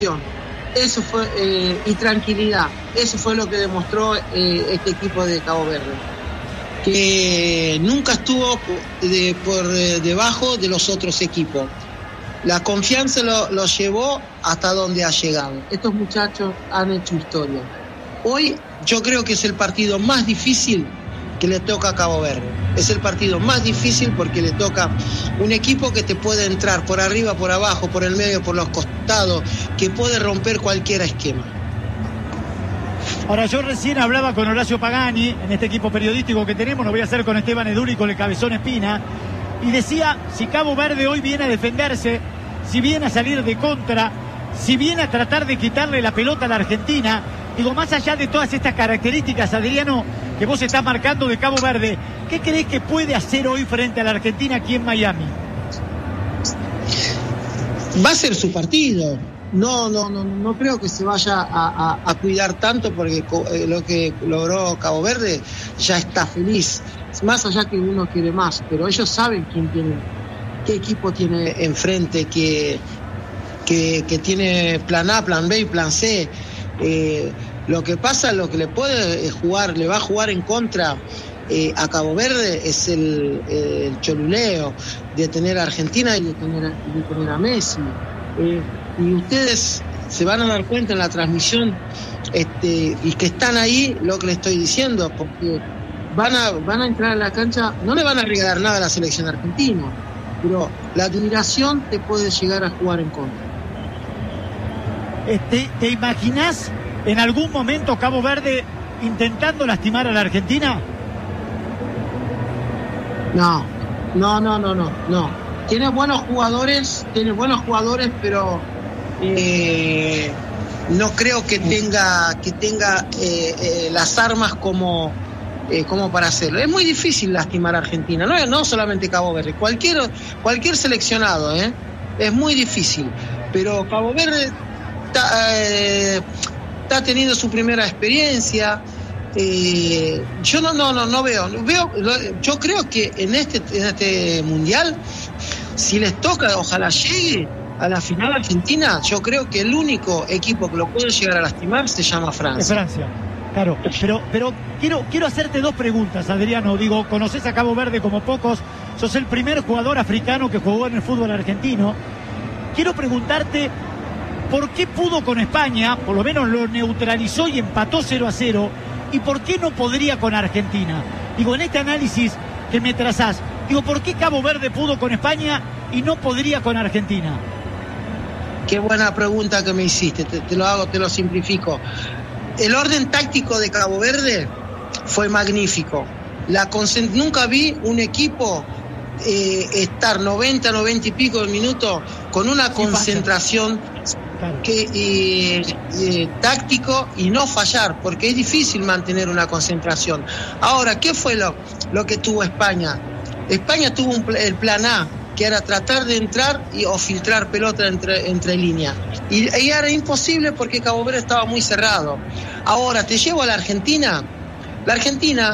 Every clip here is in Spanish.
Eso fue, y tranquilidad. Eso fue lo que demostró este equipo de Cabo Verde, que nunca estuvo por debajo de los otros equipos. La confianza lo llevó hasta donde ha llegado. Estos muchachos han hecho historia. Hoy yo creo que es el partido más difícil que le toca a Cabo Verde. Es el partido más difícil porque le toca un equipo que te puede entrar por arriba, por abajo, por el medio, por los costados, que puede romper cualquier esquema. Ahora, yo recién hablaba con Horacio Pagani, en este equipo periodístico que tenemos, lo voy a hacer con Esteban Eduri y con el Cabezón Espina, y decía, si Cabo Verde hoy viene a defenderse, si viene a salir de contra, si viene a tratar de quitarle la pelota a la Argentina, digo, más allá de todas estas características, Adriano, que vos estás marcando de Cabo Verde, ¿qué crees que puede hacer hoy frente a la Argentina aquí en Miami? Va a ser su partido. No creo que se vaya a cuidar tanto, porque lo que logró Cabo Verde ya está feliz. Más allá que uno quiere más, pero ellos saben qué equipo tiene enfrente, que tiene plan A, plan B y plan C. Lo que pasa, lo que le va a jugar en contra a Cabo Verde es el choluleo de tener a Argentina y de tener a Messi. Y ustedes se van a dar cuenta en la transmisión y que están ahí lo que les estoy diciendo, porque van a entrar a la cancha, no le van a regalar nada a la selección argentina, pero la admiración te puede llegar a jugar en contra. ¿Te imaginás en algún momento Cabo Verde intentando lastimar a la Argentina? No. Tiene buenos jugadores, pero no creo que tenga las armas como para hacerlo. Es muy difícil lastimar a Argentina, no solamente Cabo Verde, cualquier seleccionado, es muy difícil, pero Cabo Verde está teniendo su primera experiencia. Yo no veo, yo creo que en este mundial, si les toca, ojalá llegue a la final Argentina, yo creo que el único equipo que lo puede llegar a lastimar se llama Francia. Es Francia, claro, pero quiero hacerte dos preguntas, Adriano. Digo, conoces a Cabo Verde como pocos, sos el primer jugador africano que jugó en el fútbol argentino. Quiero preguntarte, ¿por qué pudo con España? Por lo menos lo neutralizó y empató 0-0. ¿Y por qué no podría con Argentina? Digo, en este análisis que me trazás, digo, ¿por qué Cabo Verde pudo con España y no podría con Argentina? Qué buena pregunta que me hiciste, te lo simplifico. El orden táctico de Cabo Verde fue magnífico. Nunca vi un equipo estar 90 y pico de minutos con una concentración táctico y no fallar, porque es difícil mantener una concentración. Ahora, ¿qué fue lo que tuvo España? España tuvo el plan A, que era tratar de entrar o filtrar pelota entre líneas, y era imposible porque Cabo Verde estaba muy cerrado. Ahora te llevo a la Argentina. La Argentina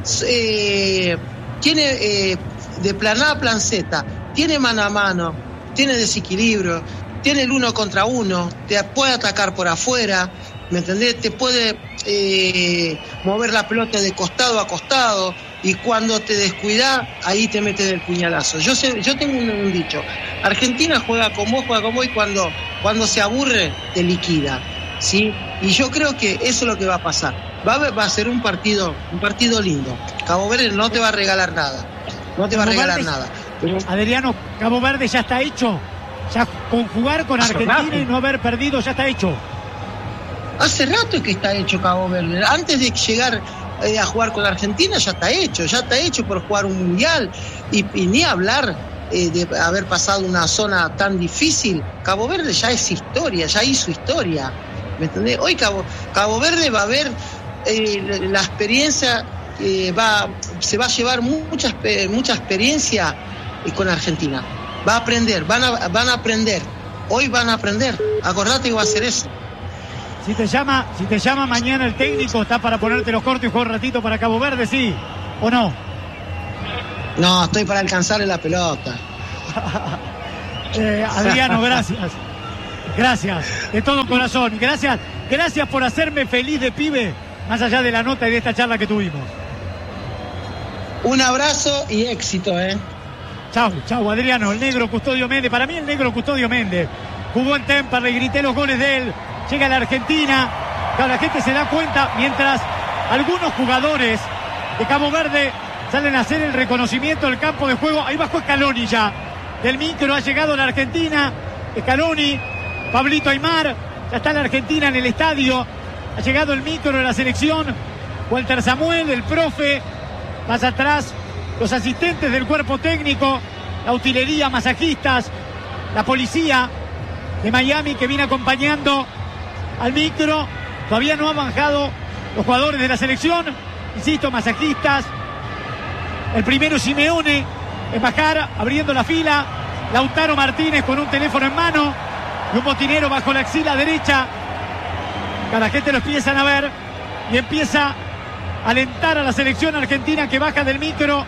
tiene de plan A a plan Z, tiene mano a mano, tiene desequilibrio, tiene el 1 contra 1, te puede atacar por afuera, ¿me entendés? Te puede mover la pelota de costado a costado, y cuando te descuidas, ahí te mete del puñalazo. Yo tengo un dicho: Argentina juega con vos, y cuando se aburre, te liquida, ¿sí? Y yo creo que eso es lo que va a pasar. Va a ser un partido lindo. Cabo Verde no te va a regalar nada. Pero... Adriano, Cabo Verde ya está hecho. Ya con jugar con Argentina y no haber perdido, ya está hecho. Hace rato que está hecho Cabo Verde. Antes de llegar a jugar con Argentina ya está hecho por jugar un mundial. Y ni hablar de haber pasado una zona tan difícil. Cabo Verde ya es historia, ya hizo historia. ¿Me entendés? Hoy Cabo Verde va a ver la experiencia, se va a llevar mucha experiencia con Argentina. Va a aprender, van a aprender. Hoy van a aprender. Acordate que va a hacer eso. Si te llama mañana el técnico, ¿está para ponerte los cortos y jugar un ratito para Cabo Verde, sí o no? No, estoy para alcanzarle la pelota. Adriano, gracias. Gracias, de todo corazón. Gracias por hacerme feliz de pibe, más allá de la nota y de esta charla que tuvimos. Un abrazo y éxito, Chau, Adriano, el negro Custodio Méndez. Para mí el negro Custodio Méndez jugó en Temperley, grité los goles de él. Llega a la Argentina. Claro, la gente se da cuenta mientras algunos jugadores de Cabo Verde salen a hacer el reconocimiento del campo de juego. Ahí bajó Scaloni ya. Del micro ha llegado la Argentina. Scaloni, Pablito Aimar. Ya está la Argentina en el estadio. Ha llegado el micro de la selección. Walter Samuel, el profe. Más atrás, los asistentes del cuerpo técnico, la utilería, masajistas, la policía de Miami que viene acompañando al micro. Todavía no han bajado los jugadores de la selección. Insisto, masajistas. El primero Simeone en bajar, abriendo la fila. Lautaro Martínez con un teléfono en mano y un botinero bajo la axila derecha. Cada gente lo empiezan a ver y empieza a alentar a la selección argentina que baja del micro.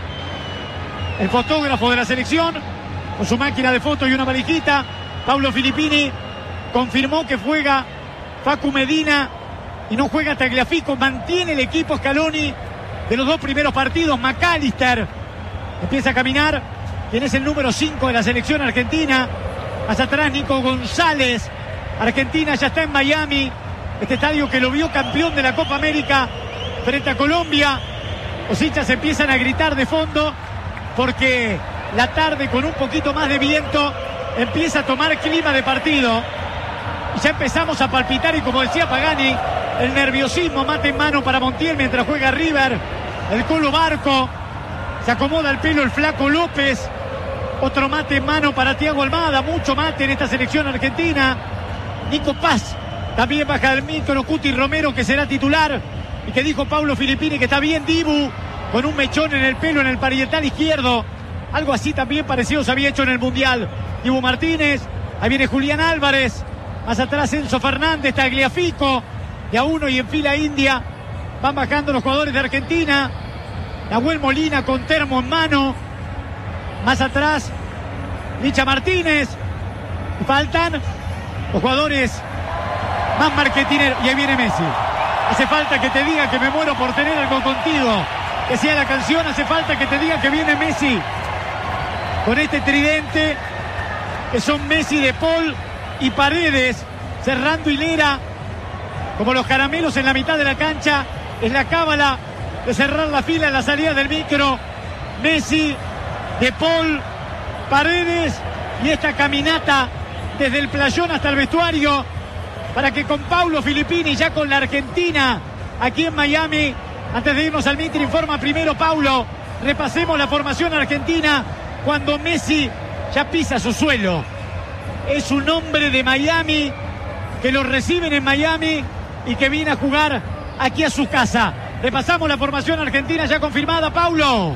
El fotógrafo de la selección con su máquina de fotos y una valijita. Paulo Filippini confirmó que juega Facu Medina y no juega Tagliafico. Mantiene el equipo Scaloni de los dos primeros partidos. McAllister empieza a caminar, quien es el número 5 de la selección argentina. Más atrás Nico González. Argentina ya está en Miami, este estadio que lo vio campeón de la Copa América frente a Colombia. Los hinchas empiezan a gritar de fondo porque la tarde, con un poquito más de viento, empieza a tomar clima de partido. Y ya empezamos a palpitar y, como decía Pagani, el nerviosismo, mate en mano para Montiel mientras juega River. El Colo Barco, se acomoda el pelo el Flaco López. Otro mate en mano para Thiago Almada. Mucho mate en esta selección argentina. Nico Paz también baja del micro. Cuti Romero, que será titular, y que dijo Paulo Filippini que está bien. Dibu con un mechón en el pelo en el parietal izquierdo. Algo así también parecido se había hecho en el Mundial. Dibu Martínez. Ahí viene Julián Álvarez. Más atrás Enzo Fernández, Tagliafico. De a uno y en fila india. Van bajando los jugadores de Argentina. Nahuel Molina con termo en mano. Más atrás Licha Martínez. Y faltan los jugadores más marketineros. Y ahí viene Messi. Hace falta que te diga que me muero por tener algo contigo. Que sea la canción. Hace falta que te diga que viene Messi. Con este tridente que son Messi, De Paul y Paredes, cerrando hilera como los caramelos en la mitad de la cancha. Es la cábala de cerrar la fila en la salida del micro. Messi, De Paul, Paredes, y esta caminata desde el playón hasta el vestuario para que con Paulo Filippini, ya con la Argentina aquí en Miami. Antes de irnos al Mitre, informa primero Paulo. Repasemos la formación argentina cuando Messi ya pisa su suelo. Es un hombre de Miami, que lo reciben en Miami y que viene a jugar aquí a su casa. Repasamos la formación argentina ya confirmada, Paulo.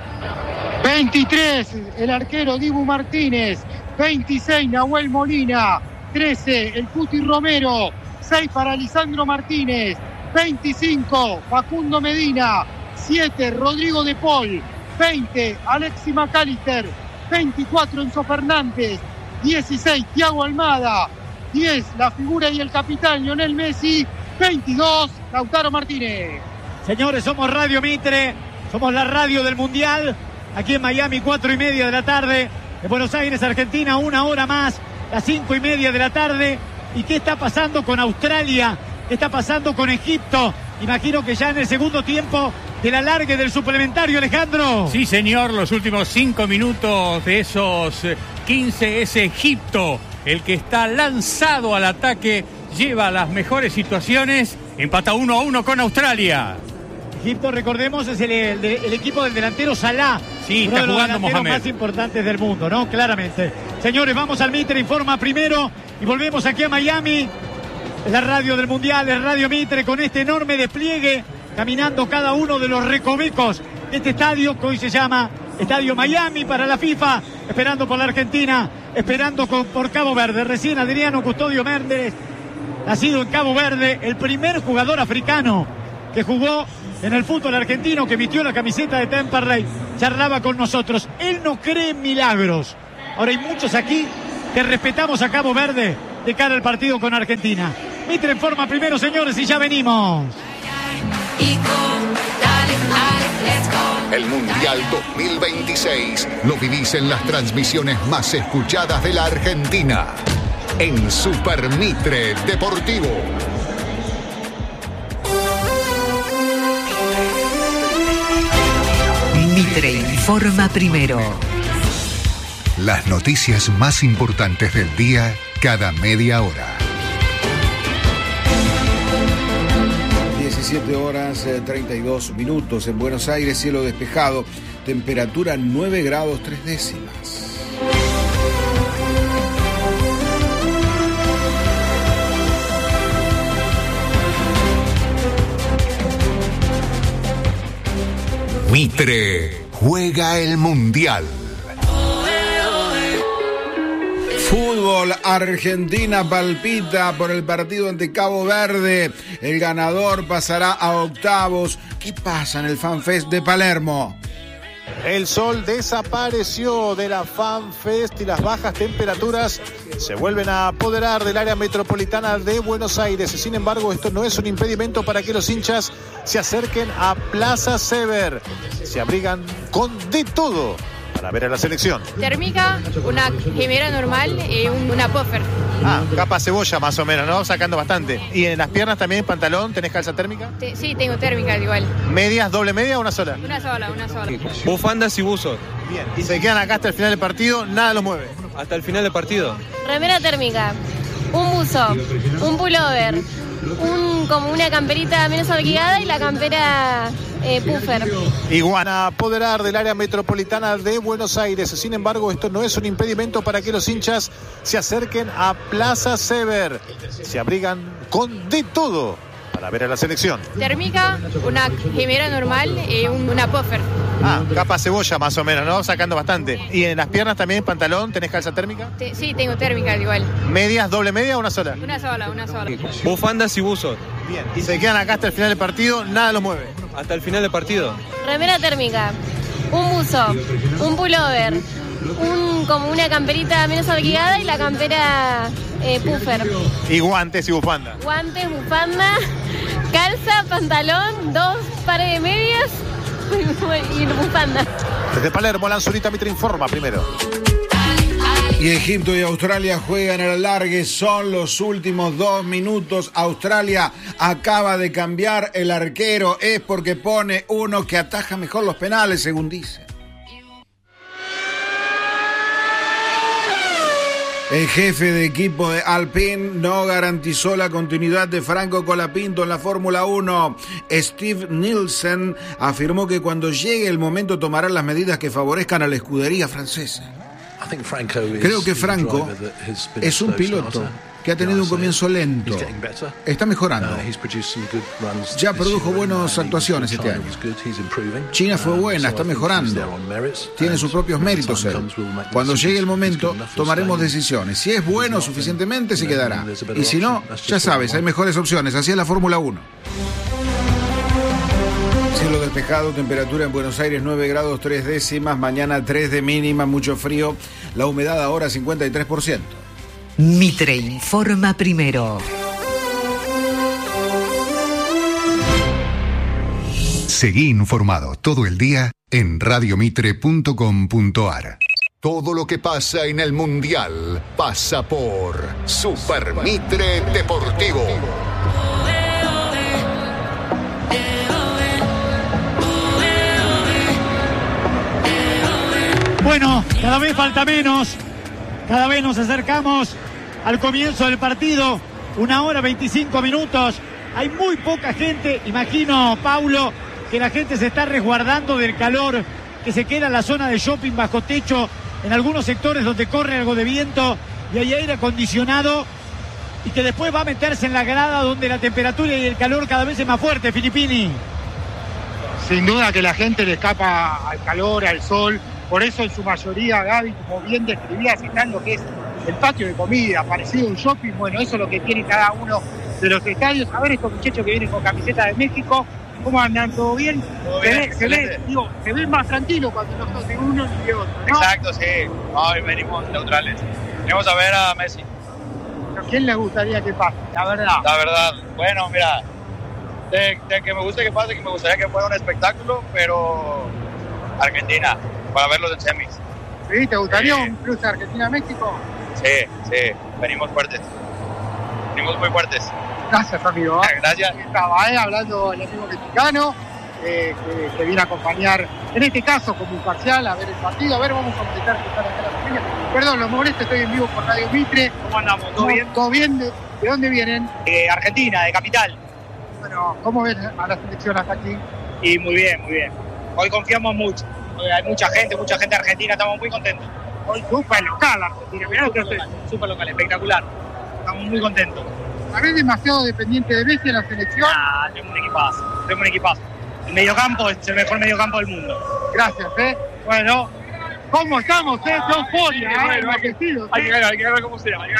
23, el arquero Dibu Martínez. 26, Nahuel Molina. 13, el Cuti Romero. 6 para Lisandro Martínez. 25, Facundo Medina. 7, Rodrigo De Paul. 20, Alexis McAllister. 24, Enzo Fernández. 16, Thiago Almada. 10, la figura y el capitán Lionel Messi. 22, Lautaro Martínez. Señores, somos Radio Mitre, somos la radio del Mundial. Aquí en Miami, 4:30 de la tarde. En Buenos Aires, Argentina, 1 hora más, las 5:30 de la tarde. ¿Y qué está pasando con Australia? ¿Qué está pasando con Egipto? Imagino que ya en el segundo tiempo del alargue del suplementario, Alejandro. Sí, señor, los últimos 5 minutos de esos 15 es Egipto el que está lanzado al ataque, lleva las mejores situaciones, empata 1-1 con Australia. Egipto, recordemos, es el equipo del delantero Salah. Sí, uno está de los jugando delanteros Mohamed. más importantes del mundo, ¿no? Claramente. Señores, vamos al Mitre, informa primero y volvemos aquí a Miami. Es la radio del Mundial, es Radio Mitre, con este enorme despliegue, caminando cada uno de los recovecos de este estadio que hoy se llama Estadio Miami para la FIFA, esperando por la Argentina, esperando por Cabo Verde. Recién Adriano Custodio Méndez, nacido en Cabo Verde, el primer jugador africano que jugó en el fútbol argentino, que vistió la camiseta de Temperley, charlaba con nosotros. Él no cree en milagros. Ahora hay muchos aquí que respetamos a Cabo Verde de cara al partido con Argentina. Mitre en forma primero, señores, y ya venimos. El Mundial 2026 lo vivís en las transmisiones más escuchadas de la Argentina, en Super Mitre Deportivo. Mitre informa primero. Las noticias más importantes del día cada media hora. 17 horas 32 minutos en Buenos Aires, cielo despejado, temperatura 9 grados 3 décimas. Mitre juega el Mundial. Fútbol, Argentina palpita por el partido ante Cabo Verde. El ganador pasará a octavos. ¿Qué pasa en el FanFest de Palermo? El sol desapareció de la FanFest y las bajas temperaturas se vuelven a apoderar del área metropolitana de Buenos Aires. Sin embargo, esto no es un impedimento para que los hinchas se acerquen a Plaza Sever. Se abrigan con de todo para ver a la selección. Térmica, una gemera normal y una puffer. Capa cebolla más o menos, ¿no? Sacando bastante. ¿Y en las piernas también, pantalón, tenés calza térmica? Sí, tengo térmica igual. ¿Medias, doble media o una sola? Una sola. Bufandas y buzos. Bien. Y se quedan acá hasta el final del partido, nada los mueve. Hasta el final del partido. Remera térmica, un buzo, un pullover, como una camperita menos holgada y la campera puffer. Y van a apoderar del área metropolitana de Buenos Aires. Sin embargo, esto no es un impedimento para que los hinchas se acerquen a Plaza Sever. Se abrigan con de todo para ver a la selección. Térmica, una gemera normal y una puffer. Capa cebolla más o menos, ¿no? Sacando bastante. ¿Y en las piernas también, pantalón, tenés calza térmica? Sí, tengo térmica igual. ¿Medias, doble media o una sola? Una sola. Bufandas y buzos. Bien. Y se quedan acá hasta el final del partido, nada los mueve. Hasta el final del partido. Remera térmica, un buzo, un pullover, como una camperita menos holgada y la campera puffer. Y guantes y bufanda. Guantes, bufanda, calza, pantalón, 2 pares de medias y bufanda. Desde Palermo, Lanzurita Mitre informa primero. Y Egipto y Australia juegan al alargue, son los últimos 2 minutos. Australia acaba de cambiar el arquero, es porque pone uno que ataja mejor los penales, según dice. El jefe de equipo de Alpine no garantizó la continuidad de Franco Colapinto en la Fórmula 1. Steve Nielsen afirmó que cuando llegue el momento tomarán las medidas que favorezcan a la escudería francesa. Creo que Franco es un piloto que ha tenido un comienzo lento. Está mejorando. Ya produjo buenas actuaciones este año. China fue buena, está mejorando. Tiene sus propios méritos él. Cuando llegue el momento, tomaremos decisiones. Si es bueno suficientemente, se quedará. Y si no, ya sabes, hay mejores opciones. Así es la Fórmula 1. Cielo despejado, temperatura en Buenos Aires 9 grados 3 décimas, mañana 3 de mínima, mucho frío, la humedad ahora 53%. Mitre informa primero. Seguí informado todo el día en radiomitre.com.ar. Todo lo que pasa en el Mundial pasa por Super Mitre Deportivo. Bueno, cada vez falta menos, cada vez nos acercamos al comienzo del partido, 1 hora 25 minutos, hay muy poca gente, imagino, Paulo, que la gente se está resguardando del calor, que se queda en la zona de shopping bajo techo, en algunos sectores donde corre algo de viento y hay aire acondicionado, y que después va a meterse en la grada donde la temperatura y el calor cada vez es más fuerte, Filippini. Sin duda que la gente le escapa al calor, al sol. Por eso en su mayoría, Gaby, como bien describías, está en lo que es el patio de comida, parecido a un shopping. Bueno, eso es lo que tiene cada uno de los estadios. A ver estos muchachos que vienen con camiseta de México, ¿cómo andan? ¿Todo bien? Se ve más tranquilo cuando los dos de uno y de otro, ¿no? Exacto, sí. Hoy venimos neutrales. Venimos a ver a Messi. ¿Quién les gustaría que pase? La verdad. La verdad, bueno, mira, de que me guste que pase, que me gustaría que fuera un espectáculo, pero Argentina, para verlos en semis. ¿Sí? ¿Te gustaría un cruce Argentina-México? Sí, venimos fuertes. Venimos muy fuertes. Gracias, amigo. Gracias. Estaba hablando el amigo mexicano, que viene a acompañar, en este caso como imparcial, a ver el partido. A ver, vamos a completar que están acá la familia. Perdón, los molesto, estoy en vivo por Radio Mitre. ¿Cómo andamos? ¿Todo bien? ¿Todo bien? ¿De dónde vienen? Argentina, de Capital. Bueno, ¿cómo ven a la selección hasta aquí? Y muy bien, muy bien. Hoy confiamos mucho. Hay mucha gente argentina, estamos muy contentos. Hoy súper local Argentina. Mirá lo que hace. Súper local, espectacular. Estamos muy contentos. ¿Sabés demasiado dependiente de Messi en la selección? Tengo un equipazo. El mediocampo es el mejor mediocampo del mundo. Gracias, Bueno, ¿cómo estamos, ¡Qué euforia, Hay que ver cómo sea, hoy.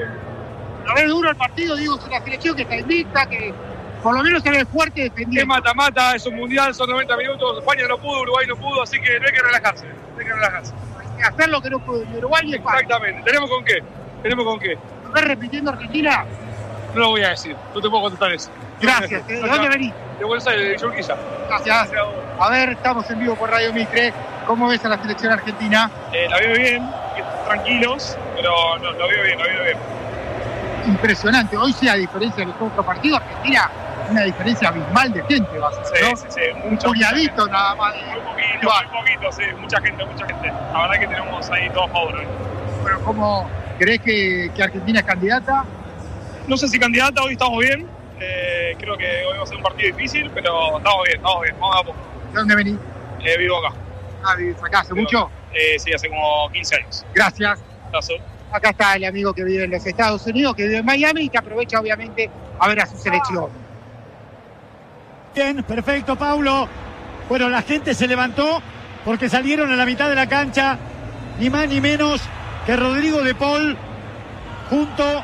Lo ves duro el partido, digo, es una selección que está invicta, que por lo menos se ve fuerte defendiendo. Es mata-mata, es un mundial, son 90 minutos, España no pudo, Uruguay no pudo, así que no hay que relajarse. Hay que hacer lo que no pudo ni Uruguay ni España. Exactamente, tenemos con qué. ¿Estás repitiendo Argentina? No lo voy a decir, no te puedo contestar eso. Gracias, ¿de dónde venís? De Buenos Aires, de Urquiza. Gracias. A ver, estamos en vivo por Radio Mitre. ¿Cómo ves a la selección argentina? La veo bien, tranquilos, pero no, lo veo bien. Impresionante. Hoy sí, a diferencia de los otros partidos, Argentina, una diferencia abismal de gente, vas a ver, ¿no? Sí, mucho. Puñadito nada más. Muy poquito, sí, mucha gente. La verdad que tenemos ahí todos favor. Bueno, ¿cómo crees que Argentina es candidata? No sé si candidata, hoy estamos bien. Creo que hoy va a ser un partido difícil, pero estamos bien, vamos a poco. ¿De dónde venís? Vivo acá. ¿Vivís acá hace mucho? Sí, hace como 15 años. Gracias. Abrazo. Acá está el amigo que vive en los Estados Unidos, que vive en Miami y que aprovecha obviamente a ver a su selección. Bien, perfecto, Paulo. Bueno, la gente se levantó porque salieron a la mitad de la cancha, ni más ni menos que Rodrigo de Paul junto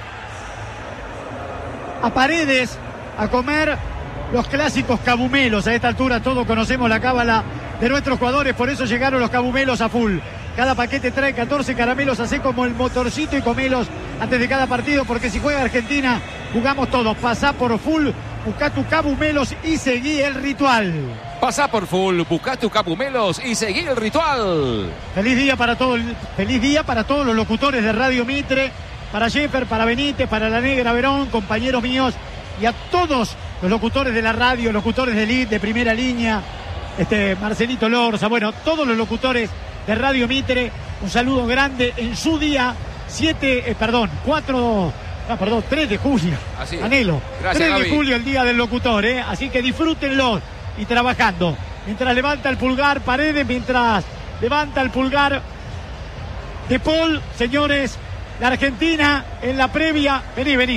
a Paredes a comer los clásicos cabumelos. A esta altura todos conocemos la cábala de nuestros jugadores, por eso llegaron los cabumelos a full. Cada paquete trae 14 caramelos, así como el motorcito, y comelos antes de cada partido, porque si juega Argentina, jugamos todos. Pasá por full, buscá tu cabumelos y seguí el ritual. Pasá por full, buscá tu cabumelos y seguí el ritual. Feliz día para todos los locutores de Radio Mitre, para Jeffer, para Benítez, para la Negra Verón, compañeros míos, y a todos los locutores de la radio, locutores de elite, de primera línea, Marcelito Lorza, bueno, todos los locutores de Radio Mitre, un saludo grande en su día, 3 de julio. Así es. Anhelo. Gracias, 3 de Gaby. julio, el día del locutor, así que disfrútenlo y trabajando. Mientras levanta el pulgar Paredes, mientras levanta el pulgar de Paul, señores, la Argentina en la previa. Vení.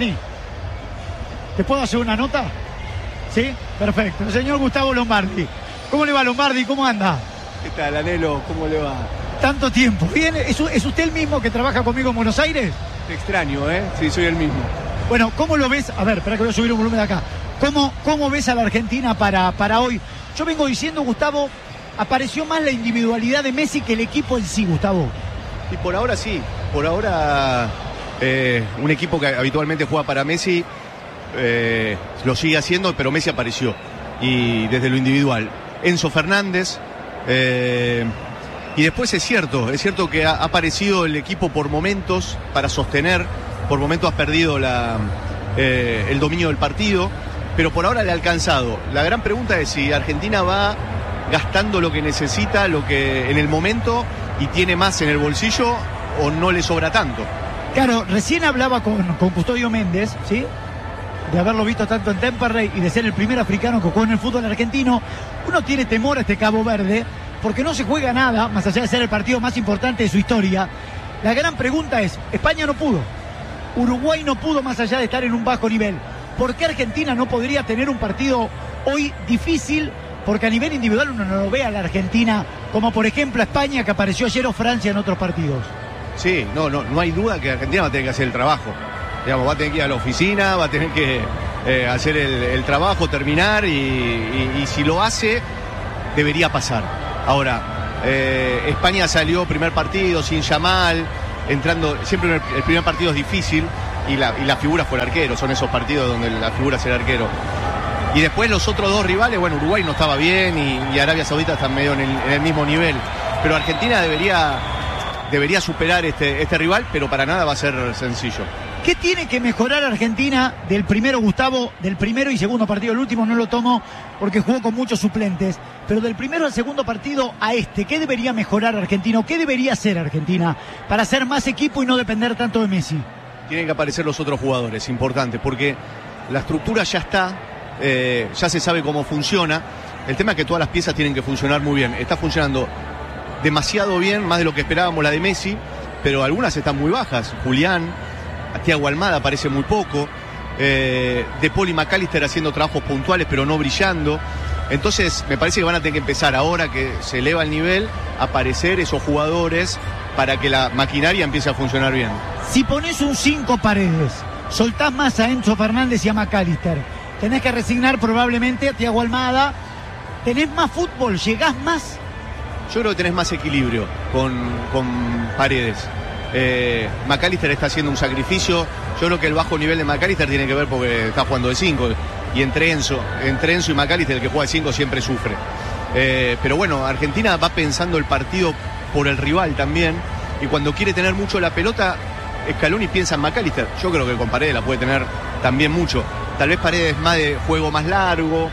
¿Te puedo hacer una nota? ¿Sí? Perfecto. El señor Gustavo Lombardi. ¿Cómo le va, Lombardi? ¿Cómo anda? ¿Qué tal, Anhelo? ¿Cómo le va? Tanto tiempo. ¿Bien? ¿Es usted el mismo que trabaja conmigo en Buenos Aires? Te extraño, ¿eh? Sí, soy el mismo. Bueno, ¿cómo lo ves? A ver, espera que voy a subir un volumen de acá. ¿Cómo ves a la Argentina para hoy? Yo vengo diciendo, Gustavo, apareció más la individualidad de Messi que el equipo en sí, Gustavo. Y por ahora sí. Por ahora, un equipo que habitualmente juega para Messi lo sigue haciendo, pero Messi apareció. Y desde lo individual. Enzo Fernández. Y después es cierto que ha aparecido el equipo por momentos para sostener, por momentos ha perdido el dominio del partido, pero por ahora le ha alcanzado. La gran pregunta es si Argentina va gastando lo que necesita, lo que en el momento, y tiene más en el bolsillo, o no le sobra tanto. Claro, recién hablaba con Custodio Méndez, ¿sí?, de haberlo visto tanto en Temperley y de ser el primer africano que juega en el fútbol argentino. Uno tiene temor a este Cabo Verde porque no se juega nada, más allá de ser el partido más importante de su historia. La gran pregunta es, España no pudo, Uruguay no pudo, más allá de estar en un bajo nivel. ¿Por qué Argentina no podría tener un partido hoy difícil? Porque a nivel individual uno no lo ve a la Argentina como por ejemplo a España, que apareció ayer, o Francia en otros partidos. Sí, no hay duda que Argentina va a tener que hacer el trabajo. Digamos, va a tener que ir a la oficina, va a tener que hacer el trabajo, terminar, y si lo hace, debería pasar. Ahora, España salió primer partido sin Yamal, entrando, siempre el primer partido es difícil y la figura fue el arquero, son esos partidos donde la figura es el arquero. Y después los otros dos rivales, bueno, Uruguay no estaba bien y Arabia Saudita está medio en el mismo nivel, pero Argentina debería superar este rival, pero para nada va a ser sencillo. ¿Qué tiene que mejorar Argentina del primero, Gustavo, del primero y segundo partido? El último no lo tomo porque jugó con muchos suplentes, pero del primero al segundo partido a ¿qué debería mejorar Argentina? ¿Qué debería hacer Argentina para ser más equipo y no depender tanto de Messi? Tienen que aparecer los otros jugadores, importante, porque la estructura ya está, ya se sabe cómo funciona. El tema es que todas las piezas tienen que funcionar muy bien. Está funcionando demasiado bien, más de lo que esperábamos la de Messi, pero algunas están muy bajas. Julián, Thiago Almada aparece muy poco, De Paul y McAllister haciendo trabajos puntuales pero no brillando. Entonces me parece que van a tener que empezar, ahora que se eleva el nivel, a aparecer esos jugadores para que la maquinaria empiece a funcionar bien. Si pones un 5 Paredes, soltás más a Enzo Fernández y a McAllister, tenés que resignar probablemente a Thiago Almada. ¿Tenés más fútbol? ¿Llegás más? Yo creo que tenés más equilibrio con Paredes. McAllister está haciendo un sacrificio. Yo creo que el bajo nivel de McAllister tiene que ver porque está jugando de 5. Y entre Enzo y McAllister, el que juega de 5 siempre sufre. Pero bueno, Argentina va pensando el partido por el rival también. Y cuando quiere tener mucho la pelota, Scaloni piensa en McAllister. Yo creo que con Paredes la puede tener también mucho. Tal vez Paredes más de juego más largo,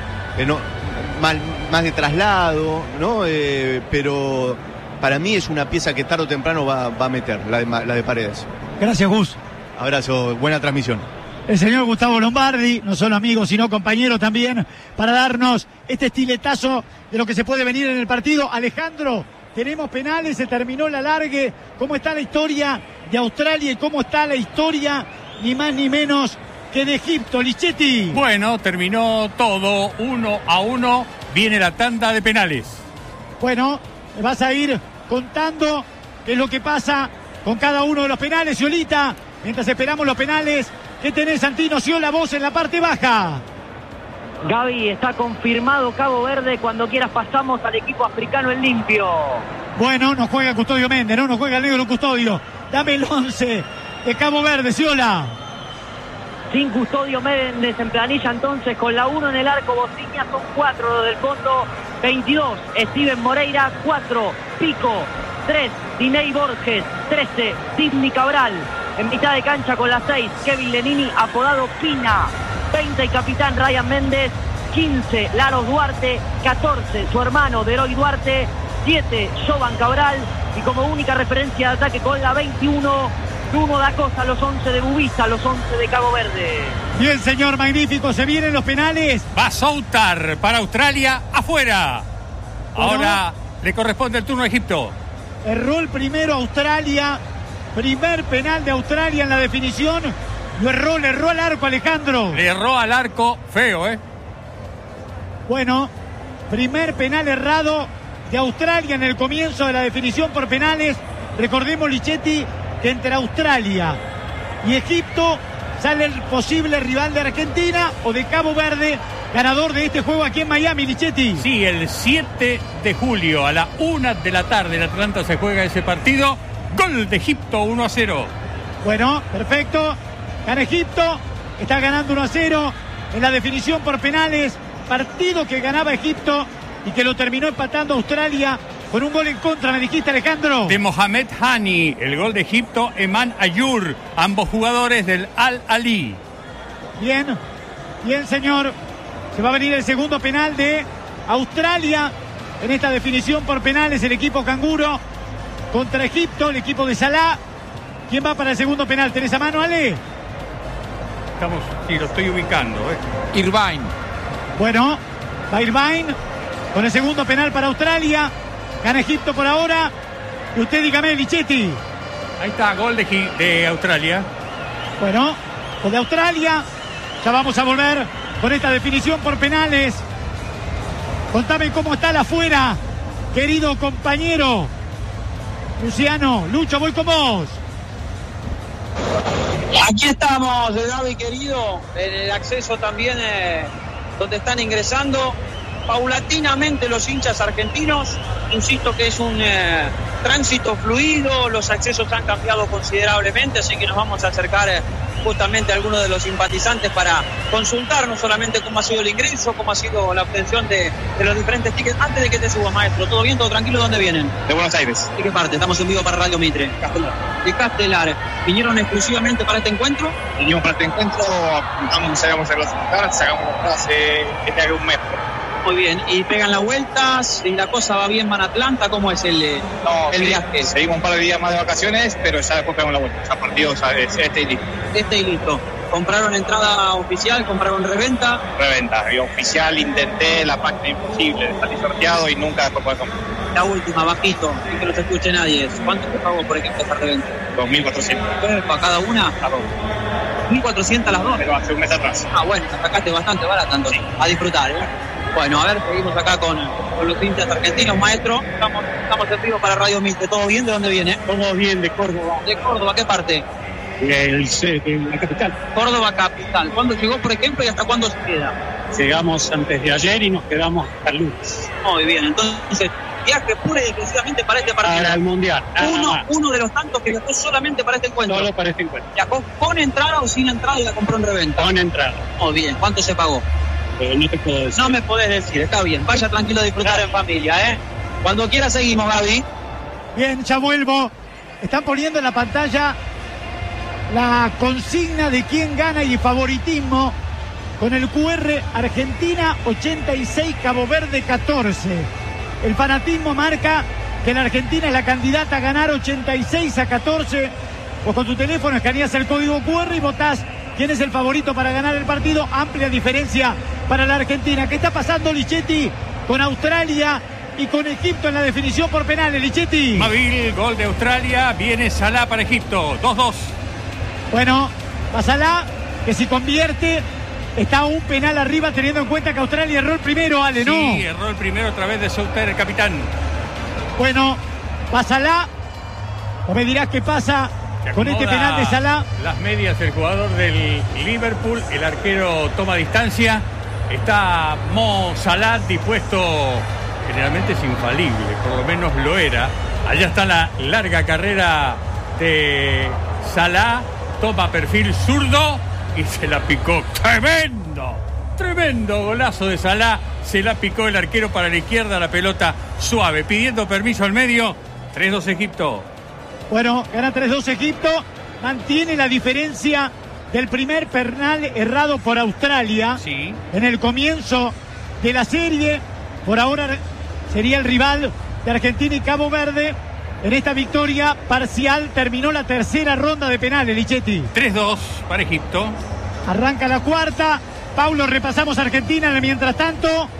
más de traslado, ¿no? Pero para mí es una pieza que tarde o temprano va a meter, la de Paredes. Gracias, Gus. Abrazo, buena transmisión. El señor Gustavo Lombardi, no solo amigo, sino compañero también, para darnos este estiletazo de lo que se puede venir en el partido. Alejandro, tenemos penales, se terminó el alargue. ¿Cómo está la historia de Australia y cómo está la historia, ni más ni menos, que de Egipto? Lichetti. Bueno, terminó todo 1-1. Viene la tanda de penales. Bueno, me vas a ir contando qué es lo que pasa con cada uno de los penales. Yolita, mientras esperamos los penales, ¿qué tenés, Santino Ciola, vos en la parte baja? Gaby, está confirmado Cabo Verde. Cuando quieras pasamos al equipo africano en limpio. Bueno, no juega Custodio Méndez, no juega el negro Custodio. Dame el 11 de Cabo Verde, Ciola. Sin Custodio Méndez en planilla, entonces con la 1 en el arco, Bociña, son 4 los del fondo, 22, Steven Moreira, 4, Pico, 3, Diney Borges, 13, Sidney Cabral, en mitad de cancha con la 6, Kevin Lenini, apodado Pina, 20 el capitán Ryan Méndez, 15, Laros Duarte, 14, su hermano Deroy Duarte, 7, Jovan Cabral, y como única referencia de ataque con la 21, Bruno da Costa, los 11 de Bubisa, los 11 de Cabo Verde. Bien, señor, magnífico, se vienen los penales. Va a Soutar para Australia, afuera. Ahora le corresponde el turno a Egipto. Erró el primero Australia, primer penal de Australia en la definición. Le erró al arco, Alejandro. Le erró al arco, feo, Bueno, primer penal errado de Australia en el comienzo de la definición por penales. Recordemos, Lichetti, que entre Australia y Egipto sale el posible rival de Argentina o de Cabo Verde, ganador de este juego aquí en Miami, Lichetti. Sí, el 7 de julio a la 1 de la tarde en Atlanta se juega ese partido. Gol de Egipto, 1-0. Bueno, perfecto. Gana Egipto, está ganando 1-0 en la definición por penales. Partido que ganaba Egipto y que lo terminó empatando Australia con un gol en contra, me dijiste, Alejandro. De Mohamed Hani, el gol de Egipto, Eman Ayur, ambos jugadores del Al Ali. Bien, señor. Se va a venir el segundo penal de Australia en esta definición por penales, el equipo canguro contra Egipto, el equipo de Salah. ¿Quién va para el segundo penal? ¿Tenés a mano, Ale? Sí, lo estoy ubicando. Irvine. Bueno, va Irvine con el segundo penal para Australia. Gana Egipto por ahora. Y usted dígame, Lichetti. Ahí está, gol de Australia. Bueno, gol de Australia. Ya vamos a volver con esta definición por penales. Contame cómo está la afuera, querido compañero Luciano. Lucho, voy con vos. Aquí estamos, Gaby querido, en el acceso también donde están ingresando paulatinamente los hinchas argentinos. Insisto que es un tránsito fluido, los accesos han cambiado considerablemente, así que nos vamos a acercar justamente a algunos de los simpatizantes para consultar no solamente cómo ha sido el ingreso, cómo ha sido la obtención de los diferentes tickets. Antes de que te subas, maestro, ¿todo bien, todo tranquilo? ¿Dónde vienen? De Buenos Aires. ¿De qué parte? Estamos en vivo para Radio Mitre. Castelar. De Castelar. ¿Vinieron exclusivamente para este encuentro? Vinimos para este encuentro, apuntamos, salgamos a clasificar, sacamos hace un mes. Muy bien, y pegan la vuelta, si la cosa va bien, van a Atlanta, ¿cómo es el viaje? Seguimos un par de días más de vacaciones, pero ya después pegamos la vuelta, ya partido, ya este y listo. Este y listo. ¿Compraron entrada oficial? ¿Compraron reventa? Reventa, y oficial, intenté, la página imposible, salí sorteado y nunca después pude comprar. La última, bajito, sin que no se escuche nadie. ¿Cuánto te pagó por ejemplo esa reventa? 2.400. ¿Para cada una? A dos. 1.400 las dos. Pero hace un mes atrás. Ah, bueno, sacaste bastante barata entonces. Sí. A disfrutar, ¿eh? Bueno, a ver, seguimos acá con los hinchas argentinos, maestro. Estamos en vivo para Radio Mitre. ¿Todo bien? ¿De dónde viene? Todo bien, de Córdoba. ¿De Córdoba? ¿Qué parte? De la capital. Córdoba capital. ¿Cuándo llegó, por ejemplo, y hasta cuándo se queda? Llegamos antes de ayer y nos quedamos hasta el lunes. Muy bien, entonces, viaje pura y exclusivamente para este partido. Para el Mundial. Uno de los tantos que viajó solamente para este encuentro. Solo para este encuentro. ¿Viajó con entrada o sin entrada y la compró en reventa? Con entrada. Muy bien, ¿cuánto se pagó? No te puedo decir. No me podés decir, está bien. Vaya tranquilo a disfrutar en familia, ¿eh? Cuando quiera seguimos, Gaby. Bien, ya vuelvo. Están poniendo en la pantalla la consigna de quién gana y favoritismo con el QR Argentina 86, Cabo Verde 14. El fanatismo marca que la Argentina es la candidata a ganar 86-14. Vos con tu teléfono escaneás el código QR y votás quién es el favorito para ganar el partido. Amplia diferencia para la Argentina. ¿Qué está pasando, Lichetti, con Australia y con Egipto en la definición por penales, Lichetti? Mabil, gol de Australia, viene Salah para Egipto, 2-2. Bueno, va Salah, que si convierte, está un penal arriba, teniendo en cuenta que Australia erró el primero, Ale, ¿no? Sí, erró el primero a través de Souter, el capitán. Bueno, va Salah, o me dirás qué pasa con este penal de Salah. Las medias, el jugador del Liverpool, el arquero toma distancia. Está Mo Salah dispuesto, generalmente es infalible, por lo menos lo era. Allá está la larga carrera de Salah, toma perfil zurdo y se la picó. Tremendo golazo de Salah, se la picó el arquero para la izquierda, la pelota suave, pidiendo permiso al medio. 3-2 Egipto. Bueno, gana 3-2 Egipto, mantiene la diferencia del primer penal errado por Australia. Sí. En el comienzo de la serie. Por ahora sería el rival de Argentina y Cabo Verde. En esta victoria parcial terminó la tercera ronda de penales, Lichetti. 3-2 para Egipto. Arranca la cuarta. Paulo, repasamos Argentina mientras tanto.